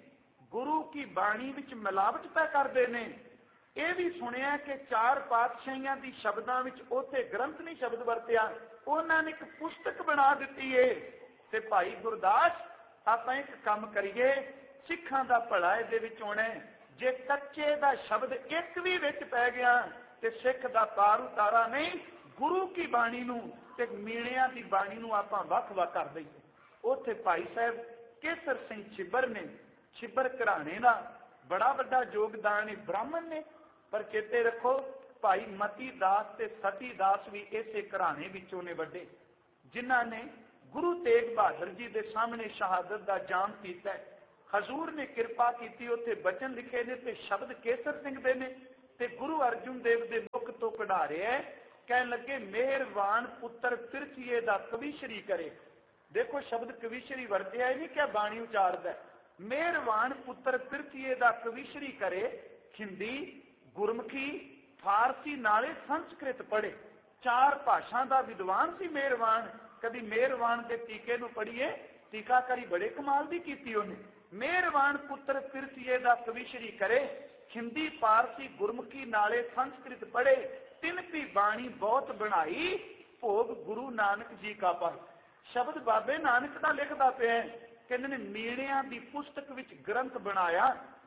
गुरु की बाणी विच मिलावट पै करते हैं। यह भी सुनिया कि 4 पातशाहियां दी शब्दां विच उत्थे ग्रंथ नहीं शब्द वरतिया, उन्होंने एक पुस्तक बना दी है। ते भाई गुरदास आपां एक काम करिए, सिखां दा भला इहदे विच होना है। जे कच्चे दा शब्द एक भी विच पै गया ते सिख दा पार उतारा नहीं। गुरु की बाणी नूं ते मीणियां दी बाणी नूं आपां वख-वख कर दईए। उत्थे भाई साहब केसर सिंह छिब्बर ने, छिब्बर घराणे का बड़ा वड्डा योगदान है, ब्राह्मण ने, पर चेते रखो भाई मती दास ते सती दास भी इसे घराणे विचों ने वड्डे, जिन्हां ने गुरु तेग बहादुर जी के सामने शहादत का जाम किया। हजूर ने कृपा की, उत्थे बचन लिखे ने ते शब्द केसर सिंह दे ने ते गुरु अर्जुन देव के मुख तो कढ़ा रहे है। कह लगे मेहरबान पुत्र पिरथीए दा कविशरी करे। देखो शब्द कविशरी वरतिया है नहीं, क्या बाणी उचारदा है। मेहरबान पुत्र पिरथीए दा कविशरी करे, हिंदी गुरमुखी फारसी नाले संस्कृत पढ़े, 4 भाषा का विद्वान सी मेहरबान। कभी मेहरबान के टीके नूं पढ़िए, टीकाकारी बड़े कमाल की कीती उन्हें। मेहरबान पुत्र पिरथीए दा कविशरी करे, हिंदी फारसी गुरमुखी नाले संस्कृत पढ़े, तिन की बाणी बहुत बनाई, भोग गुरु नानक जी का पाए। शब्द बाबे नानक का लिखता पे है, कहते ने मीणियां दी पुस्तक विच ग्रंथ बनाया,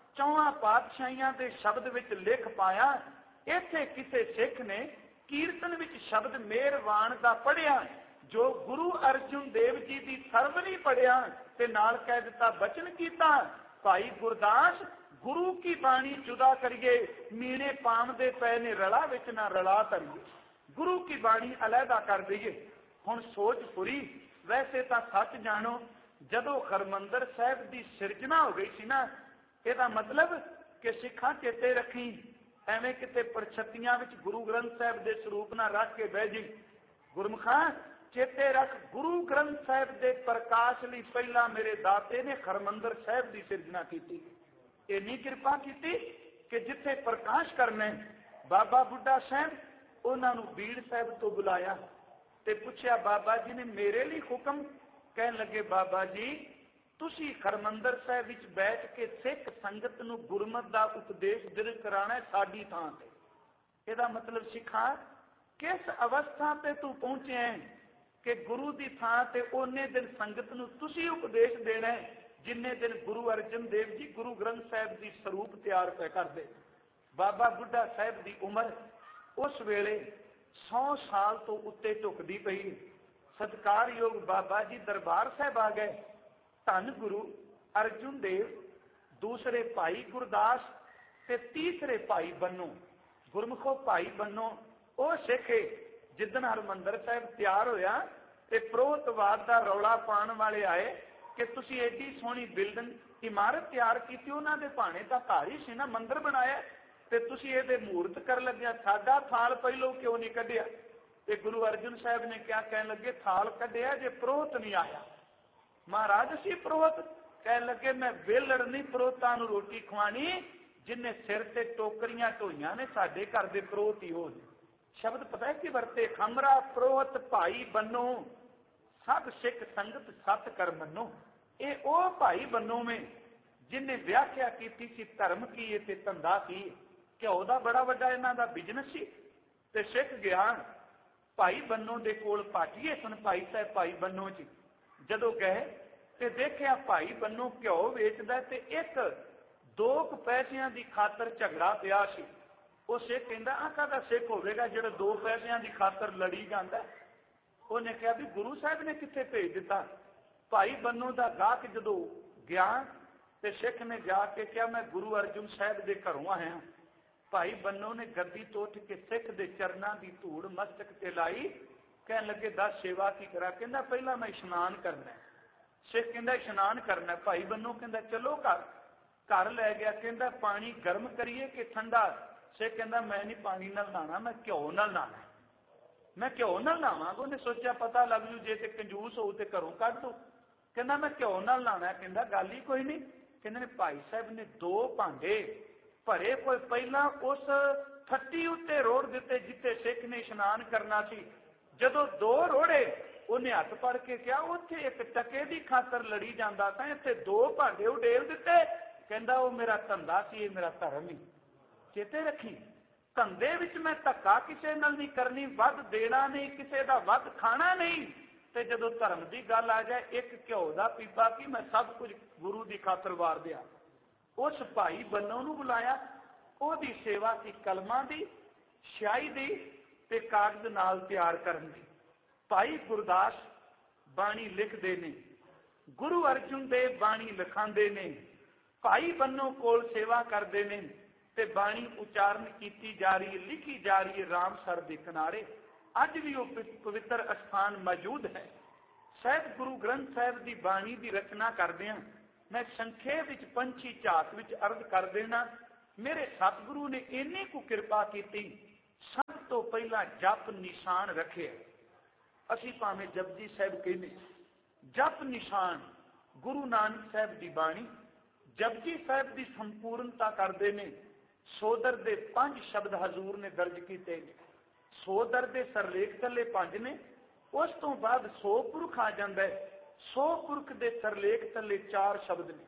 4 पातशाहियां दे शब्द विच लिख पाया। इत्थे किसे सिख ने कीर्तन विच शब्द मेहरबान का पढ़िया, जो गुरु अर्जुन देव जी की सर्व नहीं पढ़िया ते नाल कह दिता बचन कीता। भाई गुरदास गुरु की बाणी जुदा करिए, मीणे पाम दे पै ने रला विच ना रला करिए, गुरु की बाणी अलहदा कर दईए। हुण सोच पूरी। वैसे तो सच जानो, जदों हरमंदर साहिब की सिरजना हो गई सी ना, यदा मतलब कि सिखा चेते रखी, एवें किते परछत्तियां विच गुरु ग्रंथ साहिब के स्वरूप ना रख के बह जी। गुरमुखा चेते रख, गुरु ग्रंथ साहिब के प्रकाश लई पहला मेरे दाते ने हरमंदर साहिब की सिरजना की। इन्नी कृपा की कि जिथे प्रकाश करने, बाबा बुढ़ा साहब उन्होंने बीड़ साहब तो बुलाया ते पूछया बाबा जी ने मेरे लिए हुक्म। कह लगे बाबा जी तुसी हरमंदर साहिब विच बैठ के सिख संगत नूं गुरमत दा उपदेश दिल कराना साडी थां ते। इहदा मतलब सिखा किस अवस्था ते तू पहुंचे है कि गुरु दी थां ते ओने दिन संगत नूं तुसी उपदेश देना है, जिन्ने दिन गुरु अर्जन देव जी गुरु ग्रंथ साहिब की स्वरूप तैयार पे करते। बाबा बुढ़ा साहब की उम्र उस वेले 100 साल तो उत्ते झुकदी पई। सत्कारयोग बाबा जी दरबार साहब आ गए। धन गुरु अर्जुन देव, दूसरे भाई गुरदास ते तीसरे भाई बन्नो। गुरमुखो भाई बन्नो वो सिख जिदन हरमंदर साहब तैयार होया ते प्रोतवाद का रौला पाण वाले आए कि तुसी एडी सोहनी बिल्डिंग इमारत तैयार की, उन्होंने दे भाणे दा घर ही सी ना, मंदिर बनाया ते तुसी इहदे मूर्त कर लगे, साडा थाल पहलो क्यों नहीं कढ़िया। ते गुरु अर्जुन साहब ने क्या कहन लगे, थाल कढ़िया जे प्रोहत नहीं आया। महाराज असी प्रोहत, कह लगे मैं वेलड़ नहीं प्रोहतां नूं रोटी खवानी, जिन्हें सिर ते टोकरियां ढोईयां ने साडे घर दे प्रोहत ही हो। शब्द पता है कि वरते, खमरा प्रोहत भाई बनो, सब सिख संगत सत कर मनो। ये ओ भाई बनो में जिन्हें व्याख्या की थी धर्म की ते धंधा की। घ्यो का बड़ा वड्डा इन्हां दा बिजनस सी ते सिख गया भाई बन्नो दे कोल पाटिए सन। भाई साहब भाई बन्नो जी जदों गए ते देखिया भाई बन्नो घ्यो वेचदा ते एक 2 पैसिਆਂ की खातर झगड़ा पिया सी। वो सिख कहंदा आ काहदा सिख होवेगा जिहड़ा 2 पैसिਆਂ की खातर लड़ी जांदा। उन्हें कहा भी गुरु साहब ने कित्थे भेज दिता। भाई बन्नो का गाहक जदों गया ते सिख ने जाके क्या मैं गुरु अर्जुन साहब के घरों आया। भाई बन्नो ने गद्दी तो उठ के सिख के चरणों की धूड़ मस्तक ते लाई। कह लगे 10 सेवा की करा, कहंदा पहला मैं इशनान करना। सिख कहंदा इशनान करना। भाई बन्नो कहंदा चलो घर लै गया। कहंदा पानी गर्म करिए कि ठंडा। सिख कहंदा मैं नहीं पानी नाल नहाना, मैं घ्यो नाल नहाना। मैं घ्यो नाल नहावांगा। उन्हें सोचा पता लग जू जे ते कंजूस हो ते घरों कढ दो। कहंदा मैं घ्यो नाल नहाना। कहंदा गल ही कोई नहीं। कहंदे ने भाई साहब ने 2 भांडे भरे कोई पहला उस फट्टी उत्ते रोड़ दिते जिते सिख ने इशनान करना सी। जदों 2 रोड़े उन्हें हथ फड़ के क्या उत्थे एक टके की खातर लड़ी जांदा सा, इत्थे 2 भांडे उडेल दिते। ਕਹਿੰਦਾ ਉਹ ਮੇਰਾ ਧੰਦਾ ਸੀ, ਇਹ ਮੇਰਾ ਧਰਮ ਹੀ। ਚੇਤੇ ਰੱਖੀ, ਧੰਦੇ ਵਿੱਚ ਮੈਂ ਧੱਕਾ ਕਿਸੇ ਨਾਲ ਨਹੀਂ ਕਰਨੀ, ਵੱਧ ਦੇਣਾ ਨਹੀਂ, ਕਿਸੇ ਦਾ ਵੱਧ ਖਾਣਾ ਨਹੀਂ। ਤੇ ਜਦੋਂ ਧਰਮ ਦੀ ਗੱਲ ਆ ਜਾਏ, ਇੱਕ ਘਿਓ ਦਾ ਪੀਪਾ ਕੀ ਮੈਂ ਸਭ ਕੁਝ ਗੁਰੂ ਦੀ ਖਾਤਰ ਵਾਰ ਦਿਆ। ਉਸ ਭਾਈ ਬੰਨੋ ਨੂੰ ਬੁਲਾਇਆ, ਉਹਦੀ ਸੇਵਾ ਸੀ ਕਲਮਾਂ ਦੀ, ਸਿਆਹੀ ਦੀ ਤੇ ਕਾਗਜ਼ ਨਾਲ ਤਿਆਰ ਕਰਨ ਦੀ। ਭਾਈ ਗੁਰਦਾਸ ਬਾਣੀ ਲਿਖਦੇ ਨੇ, ਗੁਰੂ ਅਰਜਨ ਦੇਵ ਬਾਣੀ ਲਿਖਾਉਂਦੇ ਨੇ, ਭਾਈ ਬੰਨੋ ਕੋਲ ਸੇਵਾ ਕਰਦੇ ਨੇ ਤੇ ਬਾਣੀ ਉਚਾਰਨ ਕੀਤੀ ਜਾ ਰਹੀ, ਲਿਖੀ ਜਾ ਰਹੀ ਰਾਮਸਰ ਦੇ ਕਿਨਾਰੇ। ਅੱਜ ਵੀ ਉਹ ਪਵਿੱਤਰ ਅਸਥਾਨ ਮੌਜੂਦ ਹੈ। ਸਾਹਿਬ ਗੁਰੂ ਗ੍ਰੰਥ ਸਾਹਿਬ ਦੀ ਬਾਣੀ ਦੀ ਰਚਨਾ ਕਰਦੇ ਹਾਂ। ਮੈਂ ਸੰਖੇਪ ਵਿੱਚ ਪੰਛੀ ਝਾਤ ਵਿੱਚ ਅਰਜ਼ ਕਰ ਦੇਣਾ, ਮੇਰੇ ਸਤਿਗੁਰੂ ਨੇ ਇੰਨੀ ਕੁ ਕਿਰਪਾ ਕੀਤੀ, ਸਭ ਤੋਂ ਪਹਿਲਾਂ ਜਪ ਨਿਸ਼ਾਨ ਰੱਖਿਆ। ਅਸੀਂ ਭਾਵੇਂ ਜਪਜੀ ਸਾਹਿਬ ਕਹਿੰਦੇ, ਜਪ ਨਿਸ਼ਾਨ ਗੁਰੂ ਨਾਨਕ ਸਾਹਿਬ ਦੀ ਬਾਣੀ ਜਪਜੀ ਸਾਹਿਬ ਦੀ ਸੰਪੂਰਨਤਾ ਕਰਦੇ ਨੇ। ਸੋਦਰ ਦੇ 5 ਸ਼ਬਦ ਹਜ਼ੂਰ ਨੇ ਦਰਜ ਕੀਤੇ ਨੇ। ਸੋਦਰ ਦੇ ਸਰਲੇਖ ਥੱਲੇ 5 ਨੇ, ਉਸ ਤੋਂ ਬਾਅਦ 100 ਪੁਰਖ ਆ ਜਾਂਦਾ ਹੈ। 100 ਪੁਰਖ ਦੇ ਸਰਲੇਖ ਥੱਲੇ 4 ਸ਼ਬਦ ਨੇ।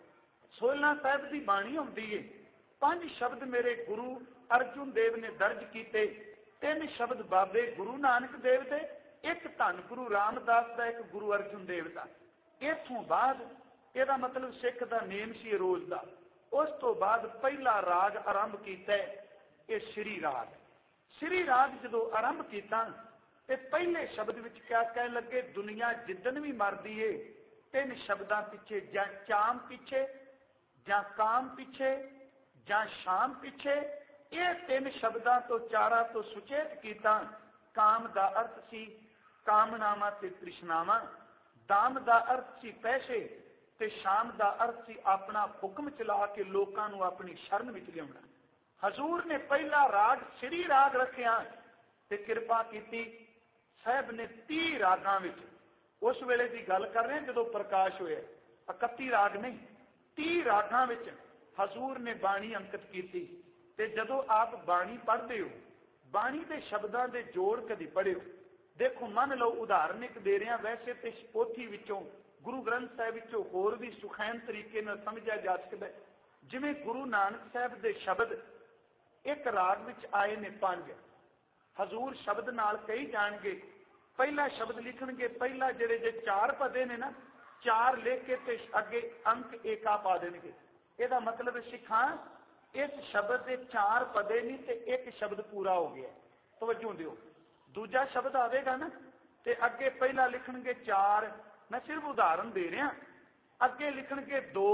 16 ਸਾਹਿਬ ਦੀ ਬਾਣੀ ਹੁੰਦੀ ਹੈ। 5 ਸ਼ਬਦ ਮੇਰੇ ਗੁਰੂ ਅਰਜਨ ਦੇਵ ਨੇ ਦਰਜ ਕੀਤੇ, 3 ਸ਼ਬਦ ਬਾਬੇ ਗੁਰੂ ਨਾਨਕ ਦੇਵ ਦੇ, 1 ਧੰਨ ਗੁਰੂ ਰਾਮਦਾਸ ਦਾ, 1 ਗੁਰੂ ਅਰਜਨ ਦੇਵ ਦਾ। ਇਥੋਂ ਬਾਅਦ ਇਹਦਾ ਮਤਲਬ ਸਿੱਖ ਦਾ ਨੇਮ ਸੀ ਰੋਜ਼ ਦਾ। ਉਸ ਤੋਂ ਬਾਅਦ ਪਹਿਲਾ ਰਾਗ ਆਰੰਭ ਕੀਤਾ, ਇਹ ਸ੍ਰੀ ਰਾਗ। ਸ੍ਰੀ ਰਾਗ ਜਦੋਂ ਆਰੰਭ ਕੀਤਾ ਤੇ ਪਹਿਲੇ ਸ਼ਬਦ ਵਿੱਚ ਕਿਆ ਕਹਿਣ ਲੱਗੇ, ਦੁਨੀਆ ਜਿੱਦਣ ਵੀ ਮਰਦੀ ਏ 3 ਸ਼ਬਦਾਂ ਪਿੱਛੇ, ਜਾਂ ਚਾਮ ਪਿੱਛੇ, ਜਾਂ ਕਾਮ ਪਿੱਛੇ, ਜਾਂ ਸ਼ਾਮ ਪਿੱਛੇ। ਇਹ 3 ਸ਼ਬਦਾਂ ਤੋਂ 4 ਤੋਂ ਸੁਚੇਤ ਕੀਤਾ। ਕਾਮ ਦਾ ਅਰਥ ਸੀ ਕਾਮਨਾਵਾਂ ਤੇ ਤ੍ਰਿਸ਼ਨਾਵਾਂ, ਦਾਮ ਦਾ ਅਰਥ ਸੀ ਪੈਸੇ, ਤੇ ਸ਼ਾਮ ਦਾ ਅਰਥ ਸੀ ਆਪਣਾ ਹੁਕਮ ਚਲਾ ਕੇ ਲੋਕਾਂ ਨੂੰ ਆਪਣੀ ਸ਼ਰਨ ਵਿੱਚ ਲਿਆਉਣਾ। ਹਜ਼ੂਰ ਨੇ ਪਹਿਲਾ ਰਾਗ ਸ੍ਰੀ ਰਾਗ ਰੱਖਿਆ ਤੇ ਕਿਰਪਾ ਕੀਤੀ। ਸਾਹਿਬ ਨੇ 30 ਰਾਗਾਂ ਵਿੱਚ, ਉਸ ਵੇਲੇ ਦੀ ਗੱਲ ਕਰ ਰਹੇ ਜਦੋਂ ਪ੍ਰਕਾਸ਼ ਹੋਇਆ, 31 ਰਾਗ ਨਹੀਂ, 30 ਰਾਗਾਂ ਵਿੱਚ ਹਜ਼ੂਰ ਨੇ ਬਾਣੀ ਅੰਕਿਤ ਕੀਤੀ। ਤੇ ਜਦੋਂ ਆਪ ਬਾਣੀ ਪੜ੍ਹਦੇ ਹੋ, ਬਾਣੀ ਦੇ ਸ਼ਬਦਾਂ ਦੇ ਜੋੜ ਕਦੀ ਪੜ੍ਹਿਓ। ਦੇਖੋ, ਮੰਨ ਲਓ ਉਦਾਹਰਨ ਇੱਕ ਦੇ ਰਿਹਾ, ਵੈਸੇ ਤੇ ਪੋਥੀ ਵਿੱਚੋਂ ਗੁਰੂ ਗ੍ਰੰਥ ਸਾਹਿਬ ਵਿੱਚੋਂ ਹੋਰ ਵੀ ਸੁਖੈਨ ਤਰੀਕੇ ਨਾਲ ਸਮਝਿਆ ਜਾ ਸਕਦਾ। ਜਿਵੇਂ ਗੁਰੂ ਨਾਨਕ ਸਾਹਿਬ ਦੇ ਸ਼ਬਦ ਇੱਕ ਰਾਗ ਵਿੱਚ ਆਏ ਨੇ 5, ਹਜ਼ੂਰ ਸ਼ਬਦ ਨਾਲ ਕਹੀ ਜਾਣਗੇ। ਪਹਿਲਾ ਸ਼ਬਦ ਲਿਖਣਗੇ, ਪਹਿਲਾ ਜਿਹੜੇ ਜੇ 4 ਪਦੇ ਨੇ ਨਾ, 4 ਲਿਖ ਕੇ ਤੇ ਅੱਗੇ ਅੰਕ ਏਕਾ ਪਾ ਦੇਣਗੇ। ਇਹਦਾ ਮਤਲਬ ਸਿੱਖਾਂ, ਇਸ ਸ਼ਬਦ ਦੇ 4 ਪਦੇ ਨਹੀਂ ਤੇ 1 ਸ਼ਬਦ ਪੂਰਾ ਹੋ ਗਿਆ। ਤਵੱਜੋ ਦਿਓ, ਦੂਜਾ ਸ਼ਬਦ ਆਵੇਗਾ ਨਾ ਤੇ ਅੱਗੇ ਪਹਿਲਾ ਲਿਖਣਗੇ 4, ਮੈਂ ਸਿਰਫ ਉਦਾਹਰਨ ਦੇ ਰਿਹਾ, ਅੱਗੇ ਲਿਖਣਗੇ 2,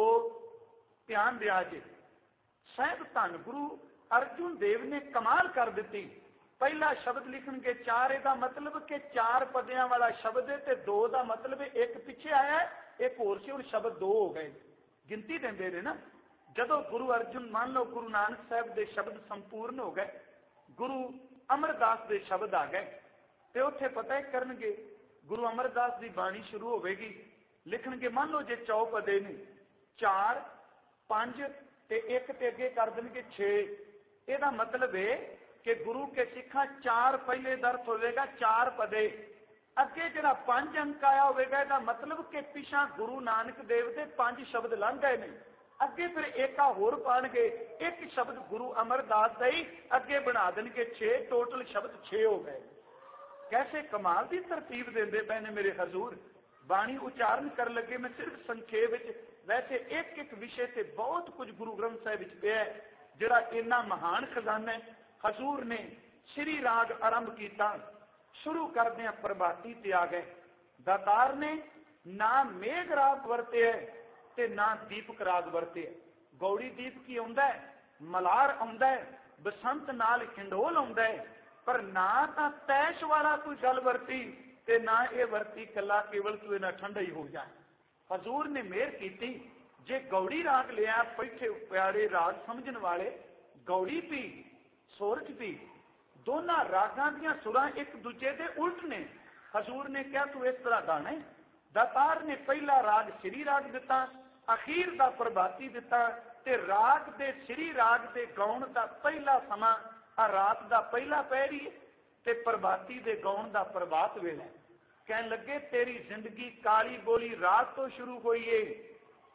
ਧਿਆਨ ਦਿਆ ਜੇ। ਸਾਹਿਬ ਧੰਨ ਗੁਰੂ ਅਰਜਨ ਦੇਵ ਨੇ ਕਮਾਲ ਕਰ ਦਿੱਤੀ। ਪਹਿਲਾ ਸ਼ਬਦ ਲਿਖਣਗੇ 4, ਇਹਦਾ ਮਤਲਬ ਕਿ 4 ਪਦਿਆਂ ਵਾਲਾ ਸ਼ਬਦ ਹੈ, ਤੇ 2 ਦਾ ਮਤਲਬ 1 ਪਿੱਛੇ ਆਇਆ, 1 ਹੋਰ ਸੀ, ਹੁਣ ਸ਼ਬਦ 2 ਹੋ ਗਏ। ਗਿਣਤੀ ਦਿੰਦੇ ਨੇ ਨਾ। ਜਦੋਂ ਗੁਰੂ ਅਰਜਨ, ਮੰਨ ਲਓ ਗੁਰੂ ਨਾਨਕ ਸਾਹਿਬ ਦੇ ਸ਼ਬਦ ਸੰਪੂਰਨ ਹੋ ਗਏ, ਗੁਰੂ ਅਮਰਦਾਸ ਦੇ ਸ਼ਬਦ ਆ ਗਏ, ਤੇ ਉੱਥੇ ਪਤਾ ਹੀ ਕਰਨਗੇ, ਗੁਰੂ ਅਮਰਦਾਸ ਦੀ ਬਾਣੀ ਸ਼ੁਰੂ ਹੋਵੇਗੀ, ਲਿਖਣਗੇ, ਮੰਨ ਲਓ ਜੇ 4 ਪਦੇ ਨੇ, 4, 5 ਤੇ 1 ਤੇ ਅੱਗੇ ਕਰ ਦੇਣਗੇ 6। ਇਹਦਾ ਮਤਲਬ ਹੈ ਕਿ ਗੁਰੂ ਕੇ ਸਿੱਖਾਂ 4 ਪਹਿਲੇ ਦਰਤ ਹੋਵੇਗਾ, 4 ਪਦੇ, ਅੱਗੇ ਜਿਹੜਾ 5 ਅੰਕ ਆਇਆ ਹੋਵੇਗਾ, ਇਹਦਾ ਮਤਲਬ ਕਿ ਪਿਛਾ ਗੁਰੂ ਨਾਨਕ ਦੇਵ ਦੇ 5 ਸ਼ਬਦ ਲੰਘ ਗਏ ਨੇ। ਅੱਗੇ ਫਿਰ ਏਕਾ ਹੋਰ ਪਾਣਗੇ, 1 ਸ਼ਬਦ ਗੁਰੂ ਅਮਰਦਾਸ ਦਾ ਹੀ ਅੱਗੇ ਬਣਾ ਦੇਣਗੇ 6, ਟੋਟਲ ਸ਼ਬਦ 6 ਹੋ ਗਏ। ਕੈਸੇ ਕਮਾਲ ਦੀ ਤਰਤੀਬ ਦਿੰਦੇ ਪਏ ਨੇ ਮੇਰੇ ਹਜ਼ੂਰ। ਬਾਣੀ ਉਚਾਰਨ ਕਰਨ ਲੱਗੇ, ਮੈਂ ਸਿਰਫ ਸੰਖੇਪ ਵਿੱਚ, ਵੈਸੇ ਇੱਕ ਵਿਸ਼ੇ ਤੇ ਬਹੁਤ ਕੁਝ ਗੁਰੂ ਗ੍ਰੰਥ ਸਾਹਿਬ ਵਿੱਚ ਪਿਆ ਜਿਹੜਾ ਇੰਨਾ ਮਹਾਨ ਖਜ਼ਾਨਾ ਹੈ। ਹਜ਼ੂਰ ਨੇ ਸ੍ਰੀ ਰਾਗ ਆਰੰਭ ਕੀਤਾ, ਸ਼ੁਰੂ ਕਰਦਿਆਂ ਪ੍ਰਭਾਤੀ ਤੇ ਆ ਗਏ। ਦਾਤਾਰ ਨੇ ਨਾ ਮੇਘ ਰਾਗ ਵਰਤੇ ਤੇ ਨਾ ਦੀਪਕ ਰਾਗ ਵਰਤੇ। ਗੌੜੀ ਦੀਪ ਕੀ ਆਉਂਦਾ ਹੈ, ਮਲਾਰ ਆਉਂਦਾ ਹੈ, ਬਸੰਤ ਨਾਲ ਖਿੰਡੋਲ ਆਉਂਦਾ ਹੈ, ਪਰ ਨਾ ਤਾਂ ਤੈਸ਼ ਵਾਲਾ ਕੋਈ ਗੱਲ ਵਰਤੀ ਤੇ ਨਾ ਇਹ ਵਰਤੀ ਕੱਲਾ ਕੇਵਲ ਤੂੰ ਇਹਨਾਂ ਠੰਡਾ ਹੀ ਹੋ ਜਾਏ। ਹਜ਼ੂਰ ਨੇ ਮਿਹਰ ਕੀਤੀ, ਜੇ ਗੌੜੀ ਰਾਗ ਲਿਆ, ਬੈਠੇ ਪਿਆਰੇ ਰਾਗ ਸਮਝਣ ਵਾਲੇ, ਗੌੜੀ ਵੀ ਸੋਰਠ ਵੀ, ਦੋਨਾਂ ਰਾਗਾਂ ਦੀਆਂ ਸੁਰਾਂ ਇੱਕ ਦੂਜੇ ਦੇ ਉਲਟ ਨੇ। ਹਜ਼ੂਰ ਨੇ ਕਿਹਾ ਤੂੰ ਇਸ ਤਰ੍ਹਾਂ ਗਾਣਾ। ਦਾਤਾਰ ਨੇ ਪਹਿਲਾ ਰਾਗ ਸ੍ਰੀ ਰਾਗ ਦਿੱਤਾ, ਅਖੀਰ ਦਾ ਪ੍ਰਭਾਤੀ ਦਿੱਤਾ, ਤੇ ਰਾਗ ਦੇ ਸ੍ਰੀ ਰਾਗ ਦੇ ਗਾਉਣ ਦਾ ਪਹਿਲਾ ਸਮਾਂ ਆ ਰਾਤ ਦਾ ਪਹਿਲਾ ਪਹਿਰੀ ਤੇ ਪ੍ਰਭਾਤੀ ਦੇ ਗਾਉਣ ਦਾ ਪ੍ਰਭਾਤ ਵੇਲਾ। ਕਹਿਣ ਲੱਗੇ ਤੇਰੀ ਜ਼ਿੰਦਗੀ ਕਾਲੀ ਬੋਲੀ ਰਾਤ ਤੋਂ ਸ਼ੁਰੂ ਹੋਈ ਏ,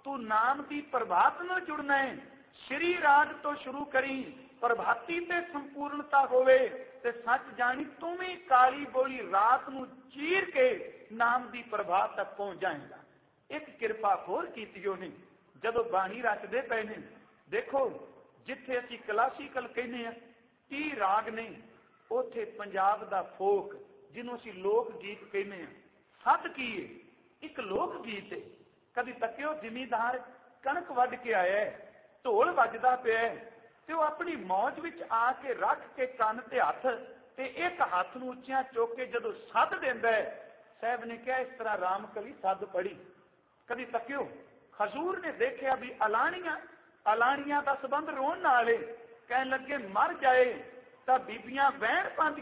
ਤੂੰ ਨਾਮ ਦੀ ਪ੍ਰਭਾਤ ਨਾਲ ਜੁੜਨਾ ਹੈ। ਸ਼੍ਰੀ ਰਾਗ ਤੋਂ ਸ਼ੁਰੂ ਕਰੀ, ਪ੍ਰਭਾਤੀ ਤੇ ਸੰਪੂਰਨਤਾ ਹੋਵੇ ਤੇ ਸੱਚ ਜਾਣੀ ਤੂੰ ਵੀ ਕਾਲੀ ਬੋਲੀ ਰਾਤ ਨੂੰ ਚੀਰ ਕੇ ਨਾਮ ਦੀ ਪ੍ਰਭਾਤ ਤੱਕ ਪਹੁੰਚ ਜਾਏਗਾ। ਇੱਕ ਕਿਰਪਾ ਹੋਰ ਕੀਤੀ ਉਹਨੇ, ਜਦੋਂ ਬਾਣੀ ਰਚਦੇ ਪਏ ਨੇ, ਦੇਖੋ ਜਿੱਥੇ ਅਸੀਂ ਕਲਾਸੀਕਲ ਕਹਿੰਦੇ ਆ 30 ਰਾਗ ਨੇ, ਉੱਥੇ ਪੰਜਾਬ ਦਾ ਫੋਕ ਜਿਹਨੂੰ ਅਸੀਂ ਲੋਕ ਗੀਤ ਕਹਿੰਦੇ ਆ, ਸੱਤ ਕੀ ਹੈ? ਇੱਕ ਲੋਕ ਗੀਤ ਹੈ। ਕਦੀ ਤੱਕਿਓ ਜ਼ਿਮੀਂਦਾਰ ਕਣਕ ਵੱਢ ਕੇ ਆਇਆ, ਢੋਲ ਵੱਜਦਾ ਪਿਆ ਤੇ ਉਹ ਆਪਣੀ ਮੌਜ ਵਿੱਚ ਆ ਕੇ ਰੱਖ ਕੇ ਕੰਨ ਤੇ ਹੱਥ, ਤੇ ਇੱਕ ਹੱਥ ਨੂੰ ਉੱਚਿਆਂ ਚੁੱਕ ਕੇ ਜਦੋਂ ਸੱਦ ਦਿੰਦਾ ਹੈ, ਸਾਹਿਬ ਨੇ ਕਿਹਾ ਇਸ ਤਰ੍ਹਾਂ ਰਾਮ ਕਲੀ ਸੱਦ ਪੜੀ। ਕਦੀ ਤੱਕਿਓ ਹਜ਼ੂਰ ਨੇ ਦੇਖਿਆ ਵੀ ਅਲਾਣੀਆਂ ਦਾ ਸੰਬੰਧ ਰੋਣ ਨਾਲ ਹੈ, ਕਹਿਣ ਲੱਗੇ ਮਰ ਜਾਏ ਤਾਂ ਬੀਬੀਆਂ ਵਹਿਣ ਪਾਉਂਦੀਆਂ